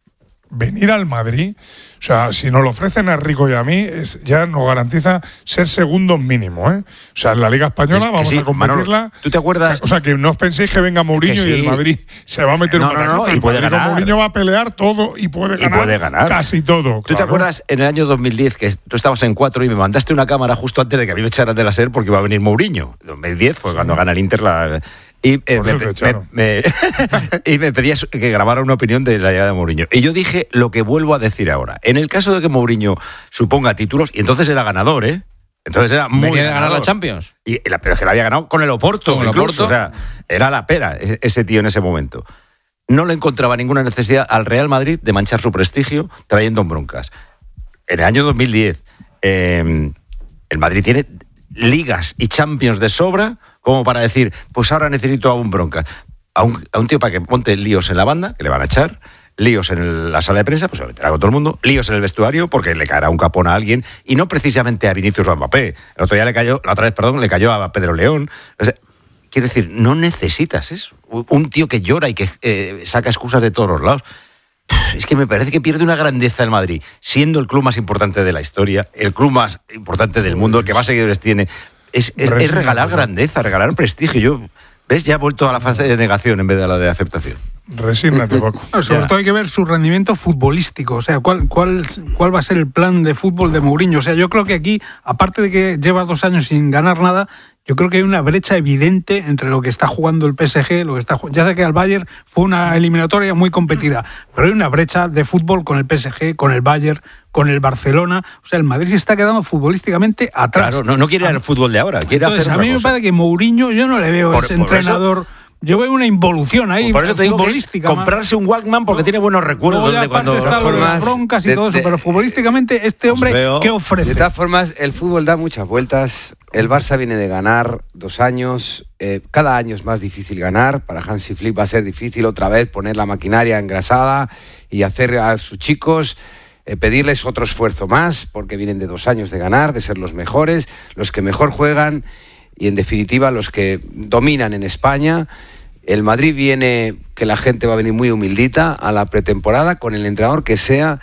[SPEAKER 7] venir al Madrid, o sea, si nos lo ofrecen a Rico y a mí, es, ya nos garantiza ser segundos mínimo, ¿eh? O sea, en la Liga Española es vamos sí, a competirla.
[SPEAKER 6] Manolo, ¿tú te acuerdas?
[SPEAKER 7] O sea, que no os penséis que venga Mourinho es que sí. y el Madrid se va a meter
[SPEAKER 6] no,
[SPEAKER 7] una
[SPEAKER 6] no, no,
[SPEAKER 7] caza.
[SPEAKER 6] y puede
[SPEAKER 7] Madrid,
[SPEAKER 6] ganar.
[SPEAKER 7] Mourinho va a pelear todo y puede ganar,
[SPEAKER 6] y puede ganar.
[SPEAKER 7] casi todo.
[SPEAKER 6] ¿Tú
[SPEAKER 7] claro.
[SPEAKER 6] te acuerdas en el año dos mil diez que tú estabas en cuatro y me mandaste una cámara justo antes de que a mí me echaran de la SER porque iba a venir Mourinho? dos mil diez fue sí. cuando gana el Inter la... Y, eh, me, me, me, y me pedías que grabara una opinión de la llegada de Mourinho. Y yo dije lo que vuelvo a decir ahora. En el caso de que Mourinho suponga títulos, y entonces era ganador, ¿eh? Entonces era muy
[SPEAKER 2] Venía de ganar la Champions.
[SPEAKER 6] Y, pero es que la había ganado con el Oporto,
[SPEAKER 2] con el
[SPEAKER 6] incluso.
[SPEAKER 2] Oporto.
[SPEAKER 6] O sea, era la pera ese tío en ese momento. No le encontraba ninguna necesidad al Real Madrid de manchar su prestigio trayendo broncas. En el año dos mil diez, eh, el Madrid tiene ligas y Champions de sobra como para decir, pues ahora necesito a un bronca. A un, a un tío para que monte líos en la banda, que le van a echar, líos en el, la sala de prensa, pues se lo meterá con todo el mundo, líos en el vestuario, porque le caerá un capón a alguien, y no precisamente a Vinicius o a Mbappé. El otro día le cayó, la otra vez, perdón, le cayó a Pedro León. O sea, quiero decir, no necesitas eso. Un tío que llora y que eh, saca excusas de todos los lados. Es que me parece que pierde una grandeza el Madrid, siendo el club más importante de la historia, el club más importante del mundo, el que más seguidores tiene. Es, es, es regalar grandeza, regalar prestigio. Yo, ¿ves? Ya ha vuelto a la fase de negación en vez de a la de aceptación.
[SPEAKER 7] Resígnate, Paco.
[SPEAKER 8] No, sobre ya. todo hay que ver su rendimiento futbolístico, o sea, cuál, cuál, cuál va a ser el plan de fútbol de Mourinho. O sea, yo creo que aquí, aparte de que lleva dos años sin ganar nada, yo creo que hay una brecha evidente entre lo que está jugando el P S G, lo que está ya sé que al Bayern fue una eliminatoria muy competida, pero hay una brecha de fútbol con el P S G, con el Bayern, con el Barcelona. O sea, el Madrid se está quedando futbolísticamente atrás.
[SPEAKER 6] Claro, no, no quiere el fútbol de ahora, quiere
[SPEAKER 8] Entonces,
[SPEAKER 6] hacer
[SPEAKER 8] a mí
[SPEAKER 6] otra
[SPEAKER 8] me
[SPEAKER 6] cosa.
[SPEAKER 8] parece que Mourinho, yo no le veo
[SPEAKER 6] Por-
[SPEAKER 8] ese
[SPEAKER 6] por
[SPEAKER 8] entrenador.
[SPEAKER 6] eso-
[SPEAKER 8] Yo veo una involución ahí,
[SPEAKER 6] Por eso te digo que es
[SPEAKER 8] futbolística.
[SPEAKER 6] comprarse un Walkman porque tiene buenos recuerdos
[SPEAKER 8] Luego ya
[SPEAKER 6] de cuando...
[SPEAKER 8] aparte está lo de las
[SPEAKER 11] formas,
[SPEAKER 8] broncas y
[SPEAKER 11] de-
[SPEAKER 8] todo eso,
[SPEAKER 11] de-
[SPEAKER 8] pero futbolísticamente este hombre,
[SPEAKER 5] veo.
[SPEAKER 8] ¿qué ofrece?
[SPEAKER 11] De todas formas, el fútbol da muchas vueltas. El Barça viene de ganar dos años. Eh, cada año es más difícil ganar. Para Hansi Flick va a ser difícil otra vez poner la maquinaria engrasada y hacer a sus chicos eh, pedirles otro esfuerzo más, porque vienen de dos años de ganar, de ser los mejores, los que mejor juegan y, en definitiva, los que dominan en España. El Madrid viene, que la gente va a venir muy humildita a la pretemporada con el entrenador que sea,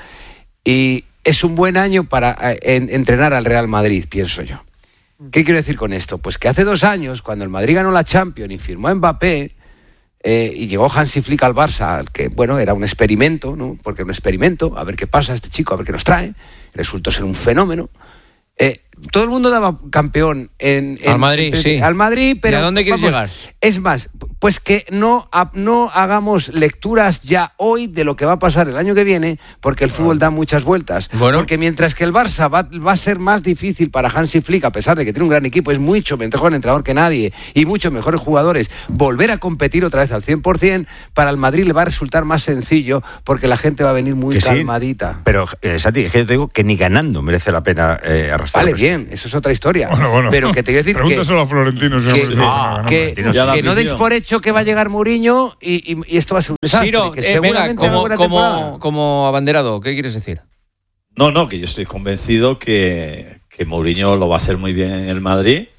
[SPEAKER 11] y es un buen año para eh, en, entrenar al Real Madrid, pienso yo. ¿Qué quiero decir con esto? Pues que hace dos años, cuando el Madrid ganó la Champions y firmó a Mbappé, eh, y llegó Hansi Flick al Barça, que bueno, era un experimento, ¿no? Porque un experimento, a ver qué pasa este chico, a ver qué nos trae, resultó ser un fenómeno. Eh, todo el mundo daba campeón en, en
[SPEAKER 2] al Madrid,
[SPEAKER 11] en,
[SPEAKER 2] sí.
[SPEAKER 11] Al Madrid, pero
[SPEAKER 2] ¿y a dónde quieres
[SPEAKER 11] vamos,
[SPEAKER 2] llegar?
[SPEAKER 11] Es más, pues que no, no hagamos lecturas ya hoy de lo que va a pasar el año que viene, porque el fútbol da muchas vueltas.
[SPEAKER 2] Bueno.
[SPEAKER 11] Porque mientras que el Barça va, va a ser más difícil para Hansi Flick, a pesar de que tiene un gran equipo, es mucho mejor entrenador que nadie y muchos mejores jugadores, volver a competir otra vez al cien por ciento, para el Madrid le va a resultar más sencillo, porque la gente va a venir muy
[SPEAKER 6] Que sí,
[SPEAKER 11] calmadita.
[SPEAKER 6] pero, eh, Santi, es que yo te digo que ni ganando merece la pena eh, arrastrar.
[SPEAKER 11] Vale,
[SPEAKER 6] el prestigio.
[SPEAKER 11] bien, eso es otra historia.
[SPEAKER 7] Bueno, bueno.
[SPEAKER 11] Pero que te quiero decir que,
[SPEAKER 7] Pregúntaselo a Florentino. Si
[SPEAKER 11] que,
[SPEAKER 7] no,
[SPEAKER 11] ah,
[SPEAKER 7] no,
[SPEAKER 11] que,
[SPEAKER 6] no,
[SPEAKER 5] ya la
[SPEAKER 11] que no deis
[SPEAKER 5] afición.
[SPEAKER 11] por hecho que va a llegar Mourinho y, y, y esto va a ser un desastre.
[SPEAKER 2] Ciro,
[SPEAKER 11] que
[SPEAKER 2] eh, venga,
[SPEAKER 11] seguramente haga
[SPEAKER 2] como,
[SPEAKER 11] buena temporada.
[SPEAKER 2] como, como abanderado, ¿qué quieres decir?
[SPEAKER 5] No, no, que yo estoy convencido que, que Mourinho lo va a hacer muy bien en el Madrid,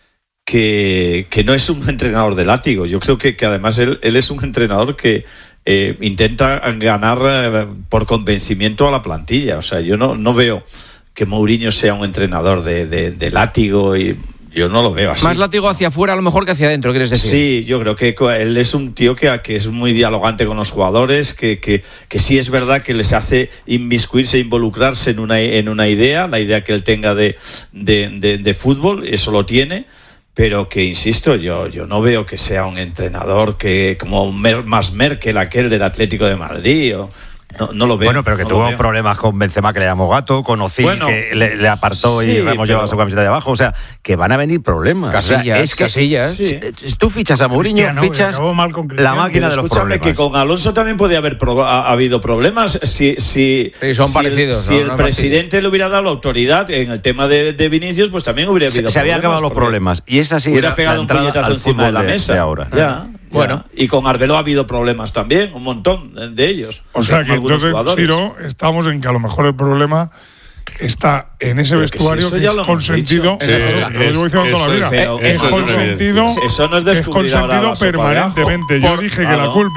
[SPEAKER 5] que, que no es un entrenador de látigo. Yo creo que, que además él, él es un entrenador que eh, intenta ganar eh, por convencimiento a la plantilla. O sea, yo no, no veo que Mourinho sea un entrenador de, de, de látigo, y yo no lo veo así.
[SPEAKER 2] Más látigo hacia afuera a lo mejor que hacia adentro, ¿quieres decir?
[SPEAKER 5] Sí, yo creo que él es un tío que, que es muy dialogante con los jugadores, que, que, que sí es verdad que les hace inmiscuirse, involucrarse en una, en una idea, la idea que él tenga de, de, de, de fútbol, eso lo tiene, pero que, insisto, yo, yo no veo que sea un entrenador que como Mer, más Merkel, aquel del Atlético de Madrid, o... No, no lo veo.
[SPEAKER 6] Bueno, pero que
[SPEAKER 5] no
[SPEAKER 6] tuvo problemas con Benzema, que le llamó gato, con Ozil,
[SPEAKER 5] bueno,
[SPEAKER 6] que le, le apartó
[SPEAKER 5] sí,
[SPEAKER 6] y Ramos
[SPEAKER 5] pero...
[SPEAKER 6] llevaba su camiseta de abajo. O sea, que van a venir problemas.
[SPEAKER 2] Casillas,
[SPEAKER 6] o sea, es que
[SPEAKER 2] Casillas.
[SPEAKER 6] Sí. Tú fichas a Mourinho,
[SPEAKER 8] Cristiano,
[SPEAKER 6] fichas
[SPEAKER 8] acabó mal con
[SPEAKER 6] la
[SPEAKER 8] Cristiano.
[SPEAKER 6] máquina de los
[SPEAKER 5] escúchame,
[SPEAKER 6] problemas.
[SPEAKER 5] que con Alonso también podía haber pro- ha, ha habido problemas si, si,
[SPEAKER 2] Sí, son
[SPEAKER 5] si
[SPEAKER 2] parecidos,
[SPEAKER 5] el, si
[SPEAKER 2] ¿no?
[SPEAKER 5] el
[SPEAKER 2] No es
[SPEAKER 5] presidente le hubiera dado la autoridad en el tema de, de Vinicius, pues también hubiera habido
[SPEAKER 6] se, se habían acabado los
[SPEAKER 5] porque
[SPEAKER 6] problemas. Y esa sí
[SPEAKER 5] hubiera
[SPEAKER 6] era
[SPEAKER 5] pegado
[SPEAKER 6] la
[SPEAKER 5] un
[SPEAKER 6] entrada
[SPEAKER 5] puñetazo
[SPEAKER 6] al
[SPEAKER 5] encima de
[SPEAKER 6] fútbol
[SPEAKER 5] la
[SPEAKER 6] de,
[SPEAKER 5] mesa.
[SPEAKER 6] de ahora.
[SPEAKER 5] Ya,
[SPEAKER 2] Bueno.
[SPEAKER 5] ya. Y con Arbeloa ha habido problemas también, un montón de ellos.
[SPEAKER 7] O sea
[SPEAKER 5] Con
[SPEAKER 7] que
[SPEAKER 5] algunos
[SPEAKER 7] entonces,
[SPEAKER 5] jugadores.
[SPEAKER 7] Ciro, estamos en que a lo mejor el problema está en ese
[SPEAKER 5] Pero que si
[SPEAKER 7] vestuario
[SPEAKER 5] eso
[SPEAKER 7] que,
[SPEAKER 5] ya
[SPEAKER 7] es
[SPEAKER 5] lo hemos
[SPEAKER 7] consentido.
[SPEAKER 5] dicho.
[SPEAKER 7] Eso
[SPEAKER 10] Eh,
[SPEAKER 7] es lo que llevo diciendo toda la
[SPEAKER 10] eso
[SPEAKER 7] vida.
[SPEAKER 10] es-
[SPEAKER 5] pero
[SPEAKER 7] Es
[SPEAKER 5] eso es lo que
[SPEAKER 7] consentido,
[SPEAKER 5] Eso no es
[SPEAKER 7] que es
[SPEAKER 5] descubrir ahora
[SPEAKER 7] consentido
[SPEAKER 5] la sopa de ajo.
[SPEAKER 7] permanentemente. Yo
[SPEAKER 5] Por-
[SPEAKER 7] dije que
[SPEAKER 5] claro.
[SPEAKER 7] la culpa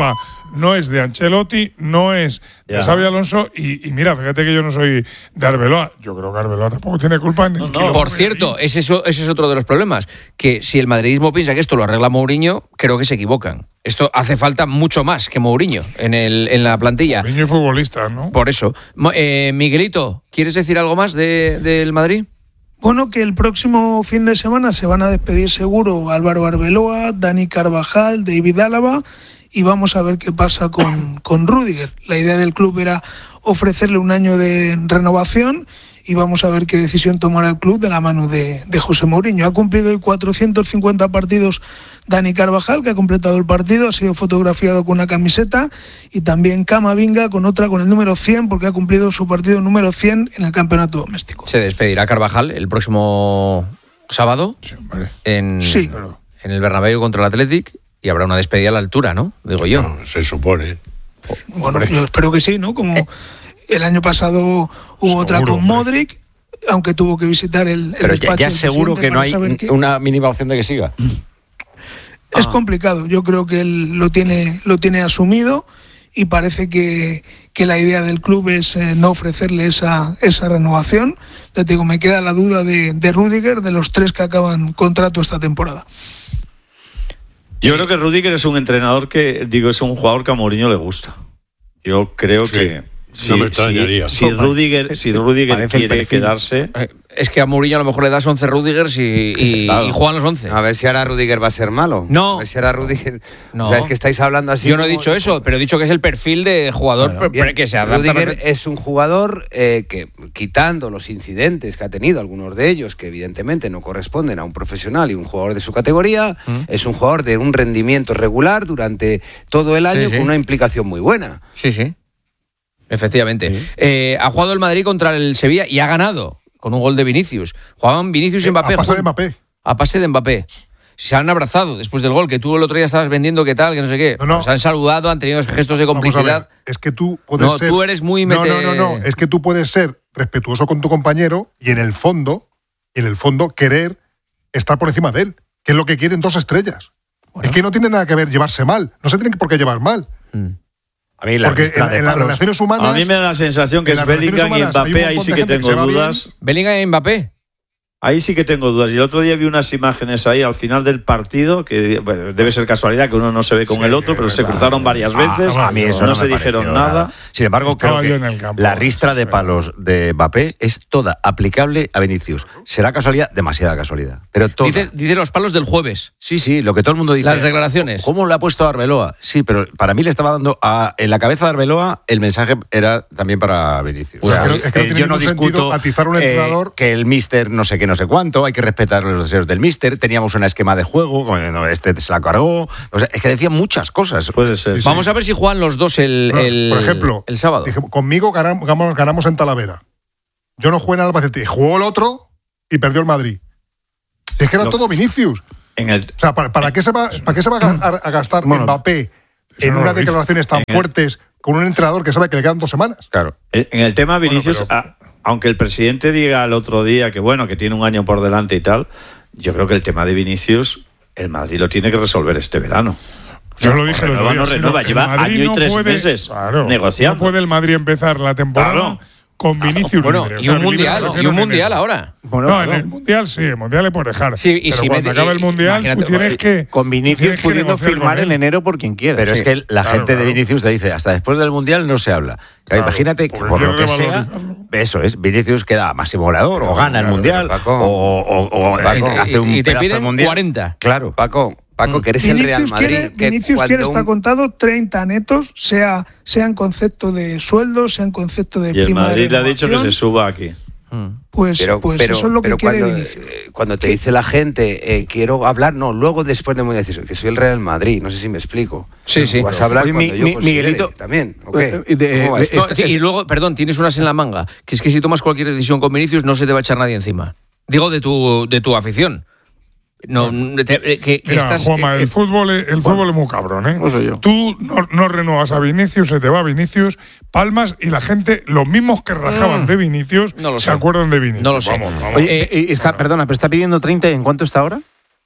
[SPEAKER 7] no es de Ancelotti, no es
[SPEAKER 5] Ya.
[SPEAKER 7] de Xabi Alonso. Y, y mira, fíjate que yo no soy de Arbeloa. Yo creo que Arbeloa tampoco tiene culpa en el
[SPEAKER 2] No, por cierto, ese es, ese es otro de los problemas. Que si el madridismo piensa que esto lo arregla Mourinho, creo que se equivocan. Esto hace falta mucho más que Mourinho en, el, en la plantilla.
[SPEAKER 7] Mourinho y futbolista, ¿no?
[SPEAKER 2] Por eso. Mo- eh, Miguelito, ¿quieres decir algo más de, del Madrid?
[SPEAKER 3] Bueno, que el próximo fin de semana se van a despedir seguro Álvaro Arbeloa, Dani Carvajal, David Álava, y vamos a ver qué pasa con, con Rüdiger. La idea del club era ofrecerle un año de renovación y vamos a ver qué decisión tomará el club de la mano de, de José Mourinho. Ha cumplido hoy cuatrocientos cincuenta partidos Dani Carvajal, que ha completado el partido, ha sido fotografiado con una camiseta, y también Camavinga con otra, con el número cien, porque ha cumplido su partido número cien en el campeonato doméstico.
[SPEAKER 2] Se despedirá Carvajal el próximo sábado
[SPEAKER 7] Sí, hombre.
[SPEAKER 2] en,
[SPEAKER 3] Sí.
[SPEAKER 2] en el Bernabéu contra el Athletic, y habrá una despedida a la altura, ¿no? Digo yo.
[SPEAKER 10] No, se supone.
[SPEAKER 3] Bueno, yo espero que sí, ¿no? Como el año pasado hubo
[SPEAKER 7] Seguro,
[SPEAKER 3] otra con
[SPEAKER 7] hombre.
[SPEAKER 3] Modric, aunque tuvo que visitar el, el
[SPEAKER 6] Pero ya,
[SPEAKER 3] despacho
[SPEAKER 6] ya
[SPEAKER 3] del
[SPEAKER 6] seguro
[SPEAKER 3] presidente
[SPEAKER 6] que no
[SPEAKER 3] para
[SPEAKER 6] hay
[SPEAKER 3] saber qué-
[SPEAKER 6] una mínima opción de que siga.
[SPEAKER 3] Es complicado, yo creo que él lo tiene, lo tiene asumido, y parece que, que la idea del club es eh, no ofrecerle esa, esa renovación. Ya te digo, me queda la duda de, de Rüdiger, de los tres que acaban contrato esta temporada.
[SPEAKER 5] Yo creo que Rüdiger es un entrenador que, digo, es un jugador que a Mourinho le gusta. Yo creo
[SPEAKER 10] Sí.
[SPEAKER 5] que si,
[SPEAKER 10] No me
[SPEAKER 5] si,
[SPEAKER 10] extrañaría.
[SPEAKER 5] si Rüdiger, si Rüdiger
[SPEAKER 9] Parece el
[SPEAKER 5] quiere
[SPEAKER 9] perfil.
[SPEAKER 5] quedarse,
[SPEAKER 2] Eh, Es que a Mourinho a lo mejor le das once Rüdigers y, y,
[SPEAKER 5] Claro.
[SPEAKER 2] y juegan los once.
[SPEAKER 11] A ver si ahora Rüdiger va a ser malo.
[SPEAKER 2] No.
[SPEAKER 11] A ver si ahora Rüdiger.
[SPEAKER 2] No.
[SPEAKER 11] O sea, es que estáis hablando así.
[SPEAKER 2] Yo no he
[SPEAKER 11] como-
[SPEAKER 2] dicho eso, pero he dicho que es el perfil de jugador
[SPEAKER 11] Bien,
[SPEAKER 2] pre- que se adapta.
[SPEAKER 11] Rüdiger
[SPEAKER 2] perfecto.
[SPEAKER 11] es un jugador eh, que, quitando los incidentes que ha tenido, algunos de ellos que evidentemente no corresponden a un profesional y un jugador de su categoría,
[SPEAKER 2] ¿Mm?
[SPEAKER 11] es un jugador de un rendimiento regular durante todo el año,
[SPEAKER 2] Sí, sí.
[SPEAKER 11] con una implicación muy buena.
[SPEAKER 2] Sí, sí. Efectivamente. Eh, ha jugado el Madrid contra el Sevilla y ha ganado con un gol de Vinicius. Jugaban Vinicius y
[SPEAKER 8] Eh,
[SPEAKER 2] Mbappé.
[SPEAKER 8] a pase de
[SPEAKER 2] jun-
[SPEAKER 8] Mbappé.
[SPEAKER 2] A pase de Mbappé. Se han abrazado después del gol, que tú el otro día estabas vendiendo, qué tal, que no sé qué.
[SPEAKER 8] No, no.
[SPEAKER 2] Se han saludado, han tenido gestos de
[SPEAKER 8] Vamos a ver,
[SPEAKER 2] complicidad.
[SPEAKER 8] es que tú puedes
[SPEAKER 2] No,
[SPEAKER 8] ser.
[SPEAKER 2] tú eres muy
[SPEAKER 8] no,
[SPEAKER 2] mete-
[SPEAKER 8] no, no, no. Es que tú puedes ser respetuoso con tu compañero y en el fondo, y en el fondo, querer estar por encima de él, que es lo que quieren dos estrellas. Es que no tiene nada que ver llevarse mal. No se tienen por qué llevar mal.
[SPEAKER 6] A mí la
[SPEAKER 8] Porque
[SPEAKER 6] lista
[SPEAKER 8] en,
[SPEAKER 6] de
[SPEAKER 8] en las
[SPEAKER 6] palos-
[SPEAKER 8] relaciones humanas.
[SPEAKER 5] a mí me da la sensación que
[SPEAKER 8] en
[SPEAKER 5] es
[SPEAKER 8] las relaciones
[SPEAKER 5] Bellingham y
[SPEAKER 8] humanas hay un
[SPEAKER 5] Mbappé, ahí
[SPEAKER 8] montón
[SPEAKER 5] sí
[SPEAKER 8] de
[SPEAKER 5] que
[SPEAKER 8] gente que
[SPEAKER 5] tengo
[SPEAKER 8] se va bien.
[SPEAKER 5] dudas.
[SPEAKER 2] Bellingham y Mbappé.
[SPEAKER 5] Ahí sí que tengo dudas. Y el otro día vi unas imágenes ahí al final del partido, que bueno, debe ser casualidad que uno no se ve con
[SPEAKER 7] Sí,
[SPEAKER 5] el otro, pero se
[SPEAKER 7] claro.
[SPEAKER 5] cruzaron varias
[SPEAKER 7] Ah,
[SPEAKER 5] veces.
[SPEAKER 7] estaba
[SPEAKER 6] A mí eso
[SPEAKER 5] no,
[SPEAKER 6] no,
[SPEAKER 5] se
[SPEAKER 6] me
[SPEAKER 5] dijeron
[SPEAKER 6] pareció
[SPEAKER 5] nada.
[SPEAKER 6] Sin embargo,
[SPEAKER 7] Estaba
[SPEAKER 6] creo
[SPEAKER 7] yo
[SPEAKER 6] que
[SPEAKER 7] en el campo,
[SPEAKER 6] la ristra de
[SPEAKER 7] sí.
[SPEAKER 6] palos de Mbappé es toda aplicable a Vinicius. ¿Será casualidad? Demasiada casualidad. Pero toda.
[SPEAKER 2] Dice, dice los palos del jueves.
[SPEAKER 6] Sí, sí, lo que todo el mundo dice.
[SPEAKER 2] Las declaraciones.
[SPEAKER 6] ¿Cómo le ha puesto a Arbeloa? Sí, pero para mí le estaba dando a, en la cabeza de Arbeloa el mensaje era también para Vinicius.
[SPEAKER 8] Pues
[SPEAKER 6] O sea,
[SPEAKER 8] es que no- es que no
[SPEAKER 6] eh,
[SPEAKER 8] tiene
[SPEAKER 6] yo no
[SPEAKER 8] ningún sentido
[SPEAKER 6] discuto
[SPEAKER 8] atizar a un
[SPEAKER 6] eh,
[SPEAKER 8] entrenador.
[SPEAKER 6] que el míster no sé qué, no sé cuánto, hay que respetar los deseos del míster, teníamos un esquema de juego, bueno, este se la cargó. O sea, es que decía muchas cosas.
[SPEAKER 5] Puede ser. sí.
[SPEAKER 2] Vamos a ver si juegan los dos el,
[SPEAKER 8] No,
[SPEAKER 2] el-
[SPEAKER 8] por ejemplo,
[SPEAKER 2] el sábado.
[SPEAKER 8] dije, conmigo ganamos, ganamos, ganamos en Talavera. Yo no jugué en Albacete. Jugó el otro y perdió el Madrid. Si es que era
[SPEAKER 5] Lo-
[SPEAKER 8] todo Vinicius.
[SPEAKER 5] En el,
[SPEAKER 8] O sea, ¿para, para qué se va, para qué se va a, ga- a gastar
[SPEAKER 9] Bueno,
[SPEAKER 8] Mbappé
[SPEAKER 7] eso
[SPEAKER 8] en
[SPEAKER 7] no
[SPEAKER 8] unas
[SPEAKER 7] lo hizo.
[SPEAKER 8] declaraciones tan
[SPEAKER 5] En el-
[SPEAKER 8] fuertes con un entrenador que sabe que le quedan dos semanas?
[SPEAKER 6] Claro.
[SPEAKER 5] en el tema Vinicius,
[SPEAKER 7] pero-
[SPEAKER 5] a- aunque el presidente diga el otro día que bueno, que tiene un año por delante y tal, yo creo que el tema de Vinicius, el Madrid lo tiene que resolver este verano.
[SPEAKER 7] Yo lo dije el otro
[SPEAKER 5] renueva,
[SPEAKER 7] día,
[SPEAKER 5] no
[SPEAKER 7] sí,
[SPEAKER 5] renueva,
[SPEAKER 7] el
[SPEAKER 5] lleva
[SPEAKER 7] Madrid
[SPEAKER 5] año y
[SPEAKER 7] no
[SPEAKER 5] tres
[SPEAKER 7] puede-
[SPEAKER 5] meses
[SPEAKER 7] claro,
[SPEAKER 5] negociando.
[SPEAKER 7] No puede el Madrid empezar la temporada
[SPEAKER 5] Claro.
[SPEAKER 7] con Vinicius
[SPEAKER 2] Bueno,
[SPEAKER 7] libre. O
[SPEAKER 2] y
[SPEAKER 7] sea,
[SPEAKER 2] un
[SPEAKER 7] libre me
[SPEAKER 2] mundial,
[SPEAKER 7] refiero
[SPEAKER 2] y un
[SPEAKER 7] en
[SPEAKER 2] mundial
[SPEAKER 7] enero.
[SPEAKER 2] ahora.
[SPEAKER 9] Bueno,
[SPEAKER 7] no,
[SPEAKER 9] claro.
[SPEAKER 7] en el mundial sí, el mundial le puede dejar.
[SPEAKER 2] Sí, y
[SPEAKER 7] pero
[SPEAKER 2] si
[SPEAKER 7] cuando
[SPEAKER 2] mete-
[SPEAKER 7] acabe el
[SPEAKER 2] y-
[SPEAKER 7] mundial,
[SPEAKER 2] imagínate,
[SPEAKER 7] tú tienes que.
[SPEAKER 9] Con
[SPEAKER 7] tú
[SPEAKER 9] Vinicius
[SPEAKER 7] tienes que
[SPEAKER 9] pudiendo
[SPEAKER 7] negociar
[SPEAKER 9] firmar
[SPEAKER 7] con
[SPEAKER 9] en
[SPEAKER 7] él.
[SPEAKER 9] enero por quien quiera.
[SPEAKER 6] Pero
[SPEAKER 9] Sí.
[SPEAKER 6] es que la
[SPEAKER 7] Claro,
[SPEAKER 6] gente de
[SPEAKER 7] claro.
[SPEAKER 6] Vinicius te dice, hasta después del Mundial no se habla.
[SPEAKER 7] Claro,
[SPEAKER 6] Imagínate que
[SPEAKER 7] porque
[SPEAKER 6] por lo que
[SPEAKER 7] quiere
[SPEAKER 6] sea,
[SPEAKER 7] revalorizarlo.
[SPEAKER 6] eso es, Vinicius queda máximo goleador, o gana el
[SPEAKER 11] claro,
[SPEAKER 6] Mundial,
[SPEAKER 11] Paco.
[SPEAKER 6] o, o- o
[SPEAKER 11] Paco.
[SPEAKER 6] hace un
[SPEAKER 2] Y te
[SPEAKER 6] pedazo de
[SPEAKER 2] piden
[SPEAKER 6] Mundial.
[SPEAKER 2] cuarenta.
[SPEAKER 6] Claro.
[SPEAKER 11] Paco, Paco, que eres el Real
[SPEAKER 3] Vinicius
[SPEAKER 11] Madrid.
[SPEAKER 3] quiere,
[SPEAKER 11] que
[SPEAKER 3] Vinicius
[SPEAKER 11] cuando
[SPEAKER 3] quiere estar
[SPEAKER 11] un-
[SPEAKER 3] contado treinta netos, sea, sea en concepto de sueldo, sea en concepto de
[SPEAKER 5] Y el
[SPEAKER 3] prima de
[SPEAKER 5] Madrid le ha dicho que
[SPEAKER 3] renovación.
[SPEAKER 5] se suba aquí.
[SPEAKER 3] Pues,
[SPEAKER 11] Pero,
[SPEAKER 3] pues
[SPEAKER 11] pero-
[SPEAKER 3] eso es lo que
[SPEAKER 11] pero
[SPEAKER 3] quiere
[SPEAKER 11] cuando,
[SPEAKER 3] Vinicius.
[SPEAKER 11] eh, cuando te dice la gente, eh, quiero hablar, no, luego después de muy decir que soy el Real Madrid, no sé si me explico.
[SPEAKER 2] Sí, sí.
[SPEAKER 11] Vas a hablar
[SPEAKER 9] Oye,
[SPEAKER 11] cuando
[SPEAKER 9] mi-
[SPEAKER 11] yo
[SPEAKER 9] mi-
[SPEAKER 11] considere
[SPEAKER 9] Miguelito,
[SPEAKER 11] también, ¿ok?
[SPEAKER 9] eh, de-
[SPEAKER 11] ¿Cómo va
[SPEAKER 9] de-
[SPEAKER 11] esto?
[SPEAKER 2] No,
[SPEAKER 9] Este-
[SPEAKER 2] sí, y
[SPEAKER 9] este-
[SPEAKER 2] luego, perdón, tienes unas en la manga, que es que si tomas cualquier decisión con Vinicius no se te va a echar nadie encima. Digo de tu, de tu afición. No, te- eh, que, que
[SPEAKER 7] Mira,
[SPEAKER 2] estás,
[SPEAKER 7] Juanma,
[SPEAKER 2] eh,
[SPEAKER 7] el fútbol, es- el fútbol es muy cabrón, ¿eh?
[SPEAKER 9] No soy yo.
[SPEAKER 7] Tú no, no renuevas a Vinicius, se te va Vinicius, palmas y la gente, los mismos que rajaban
[SPEAKER 2] Mm.
[SPEAKER 7] de Vinicius,
[SPEAKER 2] No lo
[SPEAKER 7] se
[SPEAKER 2] sé.
[SPEAKER 7] acuerden de Vinicius.
[SPEAKER 2] No lo sé.
[SPEAKER 7] Vamos, vamos.
[SPEAKER 9] Oye, eh, eh, está, perdona, pero está pidiendo treinta, ¿en cuánto está ahora?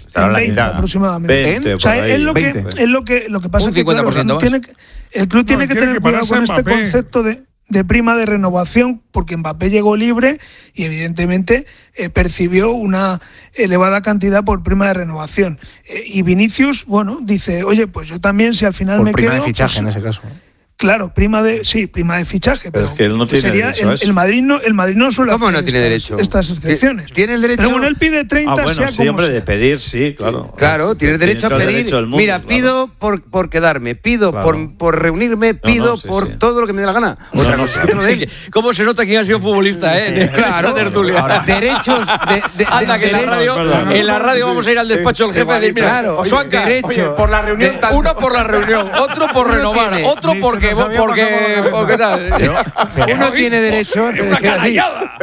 [SPEAKER 3] en veinte aproximadamente.
[SPEAKER 5] veinte,
[SPEAKER 3] o sea,
[SPEAKER 5] por ahí,
[SPEAKER 3] es lo que
[SPEAKER 5] veinte.
[SPEAKER 3] es lo que lo que pasa
[SPEAKER 2] Un
[SPEAKER 3] es que claro,
[SPEAKER 2] cincuenta por ciento
[SPEAKER 3] tiene que, el club tiene
[SPEAKER 7] No,
[SPEAKER 3] que
[SPEAKER 7] tiene
[SPEAKER 3] tener
[SPEAKER 7] que
[SPEAKER 3] cuidado
[SPEAKER 7] pararse
[SPEAKER 3] con este
[SPEAKER 7] Mbappé.
[SPEAKER 3] concepto de, de prima de renovación, porque Mbappé llegó libre y evidentemente eh, percibió una elevada cantidad por prima de renovación. Eh, y Vinicius, bueno, dice, oye, pues yo también, si al final
[SPEAKER 9] Por
[SPEAKER 3] me
[SPEAKER 9] prima
[SPEAKER 3] quedo,
[SPEAKER 9] de fichaje
[SPEAKER 3] pues,
[SPEAKER 9] en ese caso.
[SPEAKER 3] claro, prima de sí, prima de fichaje,
[SPEAKER 5] Pero
[SPEAKER 3] pero,
[SPEAKER 5] es que él no tiene
[SPEAKER 3] sería
[SPEAKER 5] derecho a
[SPEAKER 3] el,
[SPEAKER 5] eso.
[SPEAKER 3] el Madrid no el Madrid no suele
[SPEAKER 11] ¿Cómo
[SPEAKER 3] hacer
[SPEAKER 11] no tiene
[SPEAKER 3] estas,
[SPEAKER 11] derecho?
[SPEAKER 3] estas excepciones.
[SPEAKER 11] Tiene el derecho.
[SPEAKER 3] Pero bueno, él pide treinta,
[SPEAKER 5] Ah, bueno,
[SPEAKER 3] sea
[SPEAKER 5] sí,
[SPEAKER 3] como
[SPEAKER 5] hombre,
[SPEAKER 3] sea.
[SPEAKER 5] de pedir, sí, claro.
[SPEAKER 11] Claro, tienes derecho a
[SPEAKER 5] todo el
[SPEAKER 11] pedir.
[SPEAKER 5] derecho del mundo,
[SPEAKER 11] Mira,
[SPEAKER 5] claro.
[SPEAKER 11] pido por, por quedarme, pido
[SPEAKER 5] Claro.
[SPEAKER 11] por, por reunirme, pido
[SPEAKER 5] no, sí,
[SPEAKER 11] por
[SPEAKER 5] sí.
[SPEAKER 11] todo lo que me dé la gana. Otra
[SPEAKER 5] no,
[SPEAKER 11] cosa
[SPEAKER 5] sí.
[SPEAKER 11] que no den.
[SPEAKER 2] ¿Cómo se nota quién ha sido futbolista, eh? En
[SPEAKER 11] Claro,
[SPEAKER 2] esta tertulia.
[SPEAKER 11] ahora, derechos de, de,
[SPEAKER 2] Anda,
[SPEAKER 11] de-
[SPEAKER 2] que en la
[SPEAKER 11] de-
[SPEAKER 2] radio,
[SPEAKER 5] verdad.
[SPEAKER 2] en la radio vamos a ir al despacho del jefe a decir, mira,
[SPEAKER 11] Claro,
[SPEAKER 2] Osuanca,
[SPEAKER 11] derecho.
[SPEAKER 2] oye, por la reunión,
[SPEAKER 11] De-
[SPEAKER 2] tal- uno por la reunión, otro por
[SPEAKER 11] Uno
[SPEAKER 2] renovar,
[SPEAKER 11] tiene-
[SPEAKER 2] otro
[SPEAKER 8] ni
[SPEAKER 2] porque,
[SPEAKER 8] se nos había
[SPEAKER 2] porque,
[SPEAKER 8] pasado por
[SPEAKER 2] porque tal.
[SPEAKER 11] Uno tiene derecho, pero es que así,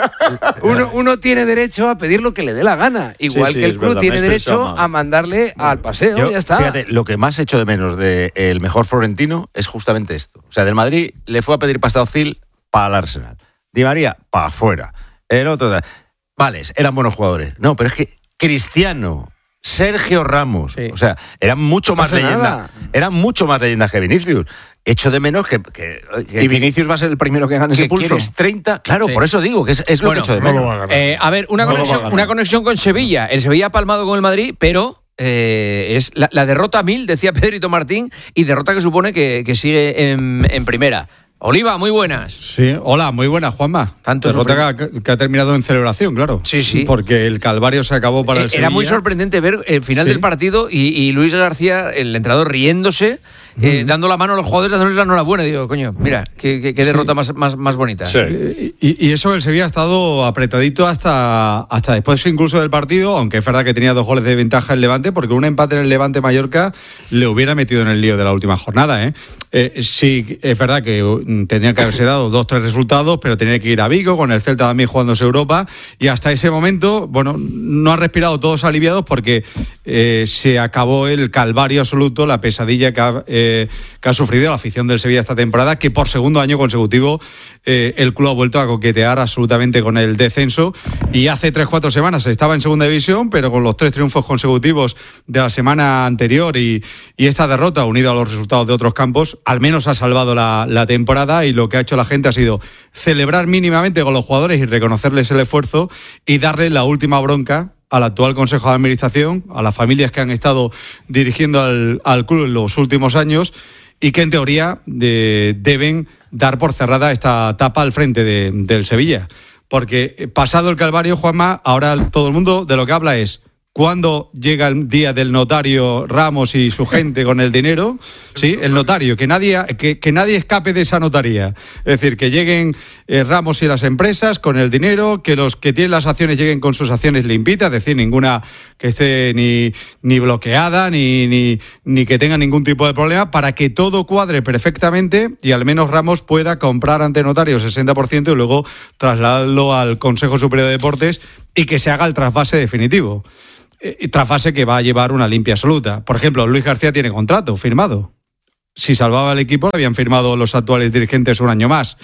[SPEAKER 11] uno, uno tiene derecho a pedir lo que le dé la gana, igual
[SPEAKER 5] Sí, sí,
[SPEAKER 11] que el
[SPEAKER 5] es
[SPEAKER 11] club
[SPEAKER 5] verdad,
[SPEAKER 11] tiene
[SPEAKER 5] me he
[SPEAKER 11] derecho
[SPEAKER 5] expresado mal.
[SPEAKER 11] a mandarle al paseo,
[SPEAKER 6] Yo,
[SPEAKER 11] ya está.
[SPEAKER 6] Fíjate, lo que más echo de menos del mejor florentino es justamente esto. O sea, del Madrid le fue a pedir pasta a Ozil para el Arsenal. Di María, para afuera. El otro, vale, eran buenos jugadores. No, pero es que Cristiano, Sergio Ramos,
[SPEAKER 2] Sí.
[SPEAKER 6] o sea, eran mucho
[SPEAKER 11] No
[SPEAKER 6] más
[SPEAKER 11] pasa
[SPEAKER 6] leyendas.
[SPEAKER 11] nada.
[SPEAKER 6] Eran mucho más leyendas que Vinicius. Echo de menos que. que, que
[SPEAKER 9] Y Vinicius va a ser el primero que gane
[SPEAKER 6] que
[SPEAKER 9] ese pulso.
[SPEAKER 6] quieres treinta. Claro,
[SPEAKER 2] Sí.
[SPEAKER 6] por eso digo que es, es lo
[SPEAKER 2] Bueno,
[SPEAKER 6] que echo de
[SPEAKER 7] No
[SPEAKER 6] menos.
[SPEAKER 7] lo va a ganar.
[SPEAKER 2] Eh, a ver, una,
[SPEAKER 5] No lo va a
[SPEAKER 2] conexión,
[SPEAKER 5] ganar.
[SPEAKER 2] una conexión con Sevilla. El Sevilla ha palmado con el Madrid, pero eh, es la, la derrota mil, decía Pedrito Martín, y derrota que supone que, que sigue en, en primera. Oliva, muy buenas.
[SPEAKER 13] Sí, hola, muy buena, Juanma.
[SPEAKER 2] Tanto
[SPEAKER 13] Derrota que, que ha terminado en celebración, claro.
[SPEAKER 2] Sí, sí.
[SPEAKER 13] Porque el calvario se acabó para el
[SPEAKER 2] Eh,
[SPEAKER 13] Sevilla.
[SPEAKER 2] Era muy sorprendente ver el final
[SPEAKER 13] Sí.
[SPEAKER 2] del partido y, y Luis García, el entrenador, riéndose, eh, dando la mano a los jugadores, dándoles la enhorabuena. Digo, coño, mira, qué, qué- qué derrota más, más, más bonita.
[SPEAKER 10] Sí.
[SPEAKER 13] Y, y eso el Sevilla ha estado apretadito hasta, hasta después incluso del partido, aunque es verdad que tenía dos goles de ventaja el Levante, porque un empate en el Levante-Mallorca le hubiera metido en el lío de la última jornada. ¿eh? Eh, sí, es verdad que uh, tenía que haberse dado dos, tres resultados, pero tenía que ir a Vigo, con el Celta también jugándose Europa, y hasta ese momento, bueno, no han respirado todos aliviados porque eh, se acabó el calvario absoluto, la pesadilla que ha, eh, que ha sufrido la afición del Sevilla esta temporada, que por segundo año consecutivo eh, el club ha vuelto a coquetear absolutamente con el descenso, y hace tres, cuatro semanas estaba en segunda división, pero con los tres triunfos consecutivos de la semana anterior y, y esta derrota, unida a los resultados de otros campos, al menos ha salvado la, la temporada, y lo que ha hecho la gente ha sido celebrar mínimamente con los jugadores y reconocerles el esfuerzo y darle la última bronca al actual Consejo de Administración, a las familias que han estado dirigiendo al, al club en los últimos años y que en teoría de, deben dar por cerrada esta etapa al frente de, del Sevilla. Porque pasado el calvario, Juanma, ahora todo el mundo de lo que habla es ¿cuándo llega el día del notario Ramos y su gente con el dinero? Sí, el notario, que nadie, que, que nadie escape de esa notaría. Es decir, que lleguen eh, Ramos y las empresas con el dinero, que los que tienen las acciones lleguen con sus acciones limpitas, es decir, ninguna que esté ni, ni bloqueada, ni, ni, ni que tenga ningún tipo de problema, para que todo cuadre perfectamente y al menos Ramos pueda comprar ante notario el sesenta por ciento y luego trasladarlo al Consejo Superior de Deportes y que se haga el trasvase definitivo. Eh, trasvase que va a llevar una limpia absoluta. Por ejemplo, Luis García tiene contrato firmado. Si salvaba el equipo, lo habían firmado los actuales dirigentes un año más.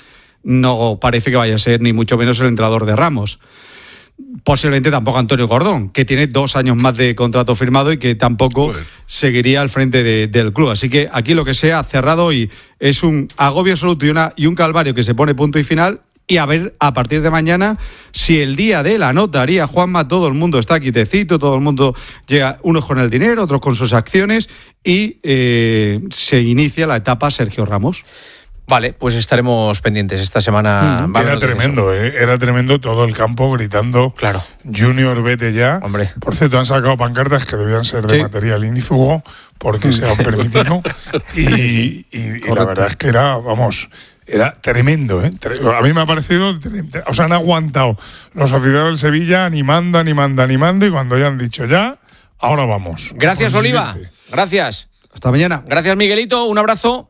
[SPEAKER 13] No parece que vaya a ser ni mucho menos el entrenador de Ramos. Posiblemente tampoco Antonio Gordón, que tiene dos años más de contrato firmado y que tampoco
[SPEAKER 10] Joder.
[SPEAKER 13] seguiría al frente de, del club. Así que aquí lo que se ha cerrado hoy es un agobio absoluto y, una, y un calvario que se pone punto y final. Y a ver, a partir de mañana, si el día de la notaría, Juanma, todo el mundo está quitecito, todo el mundo llega, unos con el dinero, otros con sus acciones, y eh, se inicia la etapa Sergio Ramos.
[SPEAKER 2] Vale, pues estaremos pendientes esta semana.
[SPEAKER 7] Mm, era tremendo, ¿eh? Era tremendo todo el campo gritando.
[SPEAKER 2] Claro.
[SPEAKER 7] Junior, vete ya.
[SPEAKER 2] Hombre.
[SPEAKER 7] Por cierto, han sacado pancartas que debían ser de
[SPEAKER 2] Sí.
[SPEAKER 7] material inífugo porque se han permitido. Y, y- y la verdad es que era, vamos, era tremendo, ¿eh? Tre- A mí me ha parecido, tre- tre- o sea, han aguantado los aficionados del Sevilla animando, animando, animando, y cuando ya han dicho ya, ahora vamos.
[SPEAKER 2] Gracias,
[SPEAKER 7] Con el
[SPEAKER 2] Oliva.
[SPEAKER 7] siguiente.
[SPEAKER 2] Gracias.
[SPEAKER 13] Hasta mañana.
[SPEAKER 2] Gracias, Miguelito. Un abrazo.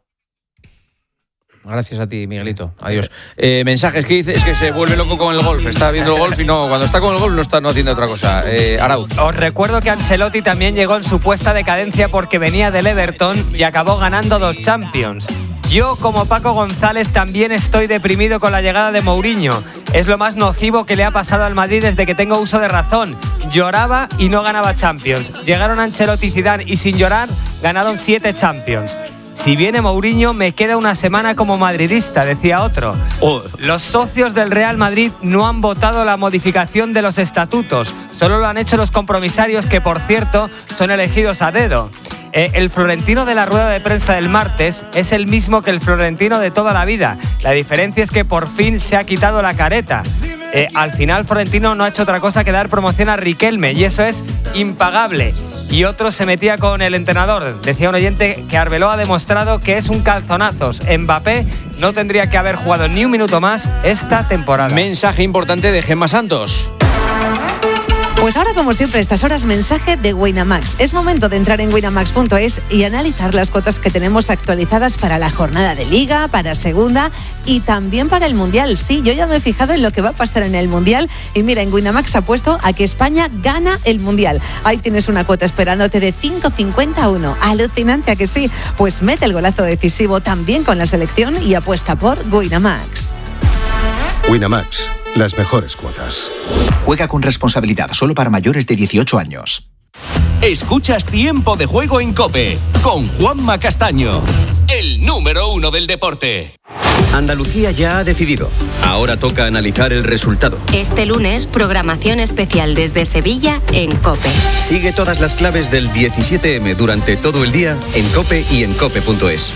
[SPEAKER 2] Gracias a ti, Miguelito. Adiós. Eh, mensajes que dice, es que se vuelve loco con el golf. Está viendo el golf y no, cuando está con el golf no está no haciendo otra cosa. Eh, Arauz.
[SPEAKER 14] Os recuerdo que Ancelotti también llegó en supuesta decadencia porque venía del Everton y acabó ganando dos Champions. Yo, como Paco González, también estoy deprimido con la llegada de Mourinho. Es lo más nocivo que le ha pasado al Madrid desde que tengo uso de razón. Lloraba y no ganaba Champions. Llegaron Ancelotti y Zidane y sin llorar ganaron siete Champions. Si viene Mourinho, me queda una semana como madridista, decía otro. Oh. Los socios del Real Madrid no han votado la modificación de los estatutos. Solo lo han hecho los compromisarios, que por cierto son elegidos a dedo. Eh, el Florentino de la rueda de prensa del martes es el mismo que el Florentino de toda la vida. La diferencia es que por fin se ha quitado la careta. Eh, al final Florentino no ha hecho otra cosa que dar promoción a Riquelme, y eso es impagable. Y otro se metía con el entrenador. Decía un oyente que Arbeloa ha demostrado que es un calzonazos. Mbappé no tendría que haber jugado ni un minuto más esta temporada.
[SPEAKER 2] Mensaje importante de Gemma Santos.
[SPEAKER 15] Pues ahora, como siempre, a estas horas, mensaje de Winamax. Es momento de entrar en winamax punto es y analizar las cuotas que tenemos actualizadas para la jornada de Liga, para Segunda y también para el Mundial. Sí, yo ya me he fijado en lo que va a pasar en el Mundial y mira, en Winamax apuesto a que España gana el Mundial. Ahí tienes una cuota esperándote de cinco cincuenta y uno. Alucinante, ¿a que sí? Pues mete el golazo decisivo también con la selección y apuesta por Winamax.
[SPEAKER 16] Winamax, las mejores cuotas.
[SPEAKER 1] Juega con responsabilidad, solo para mayores de dieciocho años. Escuchas Tiempo de Juego en COPE con Juanma Castaño, el número uno del deporte.
[SPEAKER 17] Andalucía ya ha decidido. Ahora toca analizar el resultado.
[SPEAKER 18] Este lunes, programación especial desde Sevilla en COPE.
[SPEAKER 17] Sigue todas las claves del diecisiete eme durante todo el día en COPE y en cope punto es.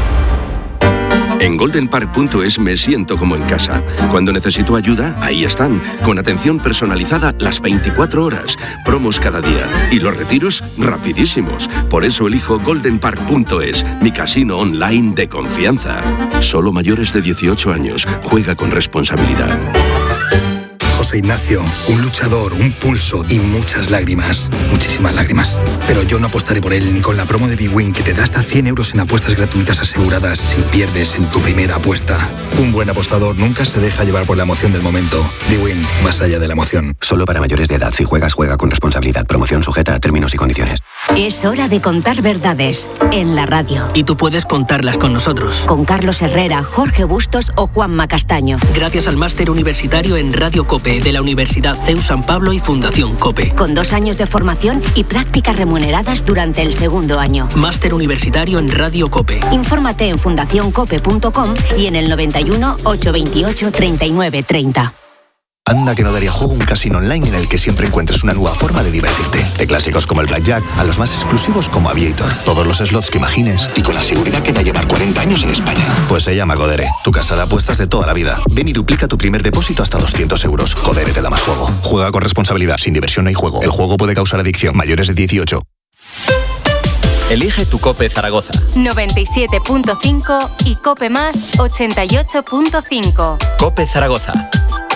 [SPEAKER 19] En golden park punto es me siento como en casa. Cuando necesito ayuda, ahí están, con atención personalizada las veinticuatro horas, promos cada día y los retiros rapidísimos. Por eso elijo golden park punto es, mi casino online de confianza. Solo mayores de dieciocho años. Juega con responsabilidad.
[SPEAKER 20] José Ignacio, un luchador, un pulso y muchas lágrimas, muchísimas lágrimas. Pero yo no apostaré por él ni con la promo de bwin, que te da hasta cien euros en apuestas gratuitas aseguradas si pierdes en tu primera apuesta. Un buen apostador nunca se deja llevar por la emoción del momento. bwin, más allá de la emoción.
[SPEAKER 21] Solo para mayores de edad. Si juegas, juega con responsabilidad. Promoción sujeta a términos y condiciones.
[SPEAKER 22] Es hora de contar verdades en la radio.
[SPEAKER 23] Y tú puedes contarlas con nosotros.
[SPEAKER 22] Con Carlos Herrera, Jorge Bustos o Juanma Castaño.
[SPEAKER 23] Gracias al máster universitario en Radio COPE de la Universidad C E U San Pablo y Fundación COPE.
[SPEAKER 22] Con dos años de formación y prácticas remuneradas durante el segundo año.
[SPEAKER 23] Máster universitario en Radio COPE.
[SPEAKER 22] Infórmate en fundación cope punto com y en el noventa y uno, ochocientos veintiocho, treinta y nueve, treinta.
[SPEAKER 16] Anda que no daría juego un casino online en el que siempre encuentres una nueva forma de divertirte. De clásicos como el Blackjack a los más exclusivos como Aviator. Todos los slots que imagines y con la seguridad que va a llevar cuarenta años en España. Pues se llama Codere, tu casa de apuestas de toda la vida. Ven y duplica tu primer depósito hasta doscientos euros. Codere te da más juego. Juega con responsabilidad. Sin diversión no hay juego. El juego puede causar adicción. Mayores de dieciocho.
[SPEAKER 17] Elige tu COPE Zaragoza.
[SPEAKER 18] noventa y siete punto cinco y COPE Más ochenta y ocho punto cinco.
[SPEAKER 17] COPE Zaragoza.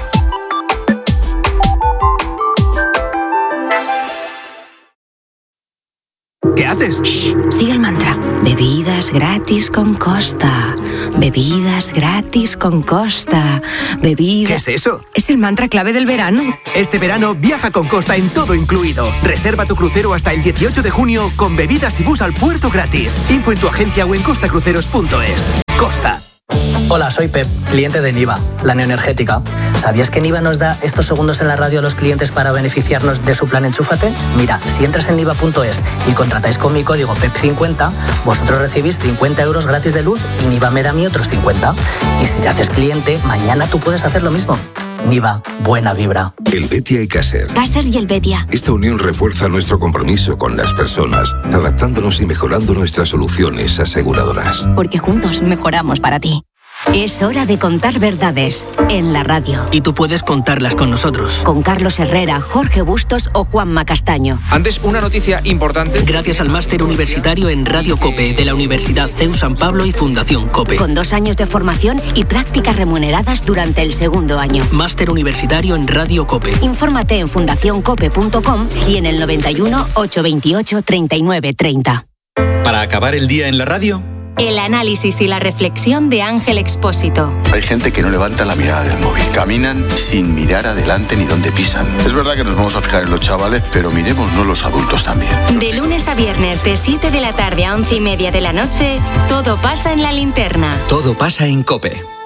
[SPEAKER 22] ¿Qué haces? Shh, sigue el mantra. Bebidas gratis con Costa. Bebidas gratis con Costa. Bebidas...
[SPEAKER 24] ¿Qué es eso?
[SPEAKER 22] Es el mantra clave del verano.
[SPEAKER 24] Este verano viaja con Costa en todo incluido. Reserva tu crucero hasta el dieciocho de junio con bebidas y bus al puerto gratis. Info en tu agencia o en costa cruceros punto es. Costa.
[SPEAKER 25] Hola, soy Pep, cliente de Niva, la neoenergética. ¿Sabías que Niva nos da estos segundos en la radio a los clientes para beneficiarnos de su plan Enchúfate? Mira, si entras en niva punto es y contratáis con mi código P E P cincuenta, vosotros recibís cincuenta euros gratis de luz y Niva me da a mí otros cincuenta. Y si te haces cliente, mañana tú puedes hacer lo mismo. Niva, buena vibra.
[SPEAKER 26] El Betia y Caser.
[SPEAKER 22] Caser y el Betia.
[SPEAKER 26] Esta unión refuerza nuestro compromiso con las personas, adaptándonos y mejorando nuestras soluciones aseguradoras.
[SPEAKER 22] Porque juntos mejoramos para ti. Es hora de contar verdades en la radio.
[SPEAKER 23] Y tú puedes contarlas con nosotros.
[SPEAKER 22] Con Carlos Herrera, Jorge Bustos o Juanma Castaño.
[SPEAKER 2] Antes, una noticia importante.
[SPEAKER 23] Gracias al máster universitario en Radio COPE de la Universidad C E U San Pablo y Fundación COPE.
[SPEAKER 22] Con dos años de formación y prácticas remuneradas durante el segundo año.
[SPEAKER 23] Máster universitario en Radio COPE.
[SPEAKER 22] Infórmate en fundación cope punto com y en el noventa y uno, ochocientos veintiocho, treinta y nueve, treinta.
[SPEAKER 17] Para acabar el día en la radio,
[SPEAKER 18] El análisis y la reflexión de Ángel Expósito.
[SPEAKER 3] Hay gente que no levanta la mirada del móvil. Caminan sin mirar adelante ni dónde pisan. Es verdad que nos vamos a fijar en los chavales, pero miremosnos los adultos también.
[SPEAKER 18] De lunes a viernes, de siete de la tarde a once y media de la noche, todo pasa en La Linterna.
[SPEAKER 17] Todo pasa en COPE.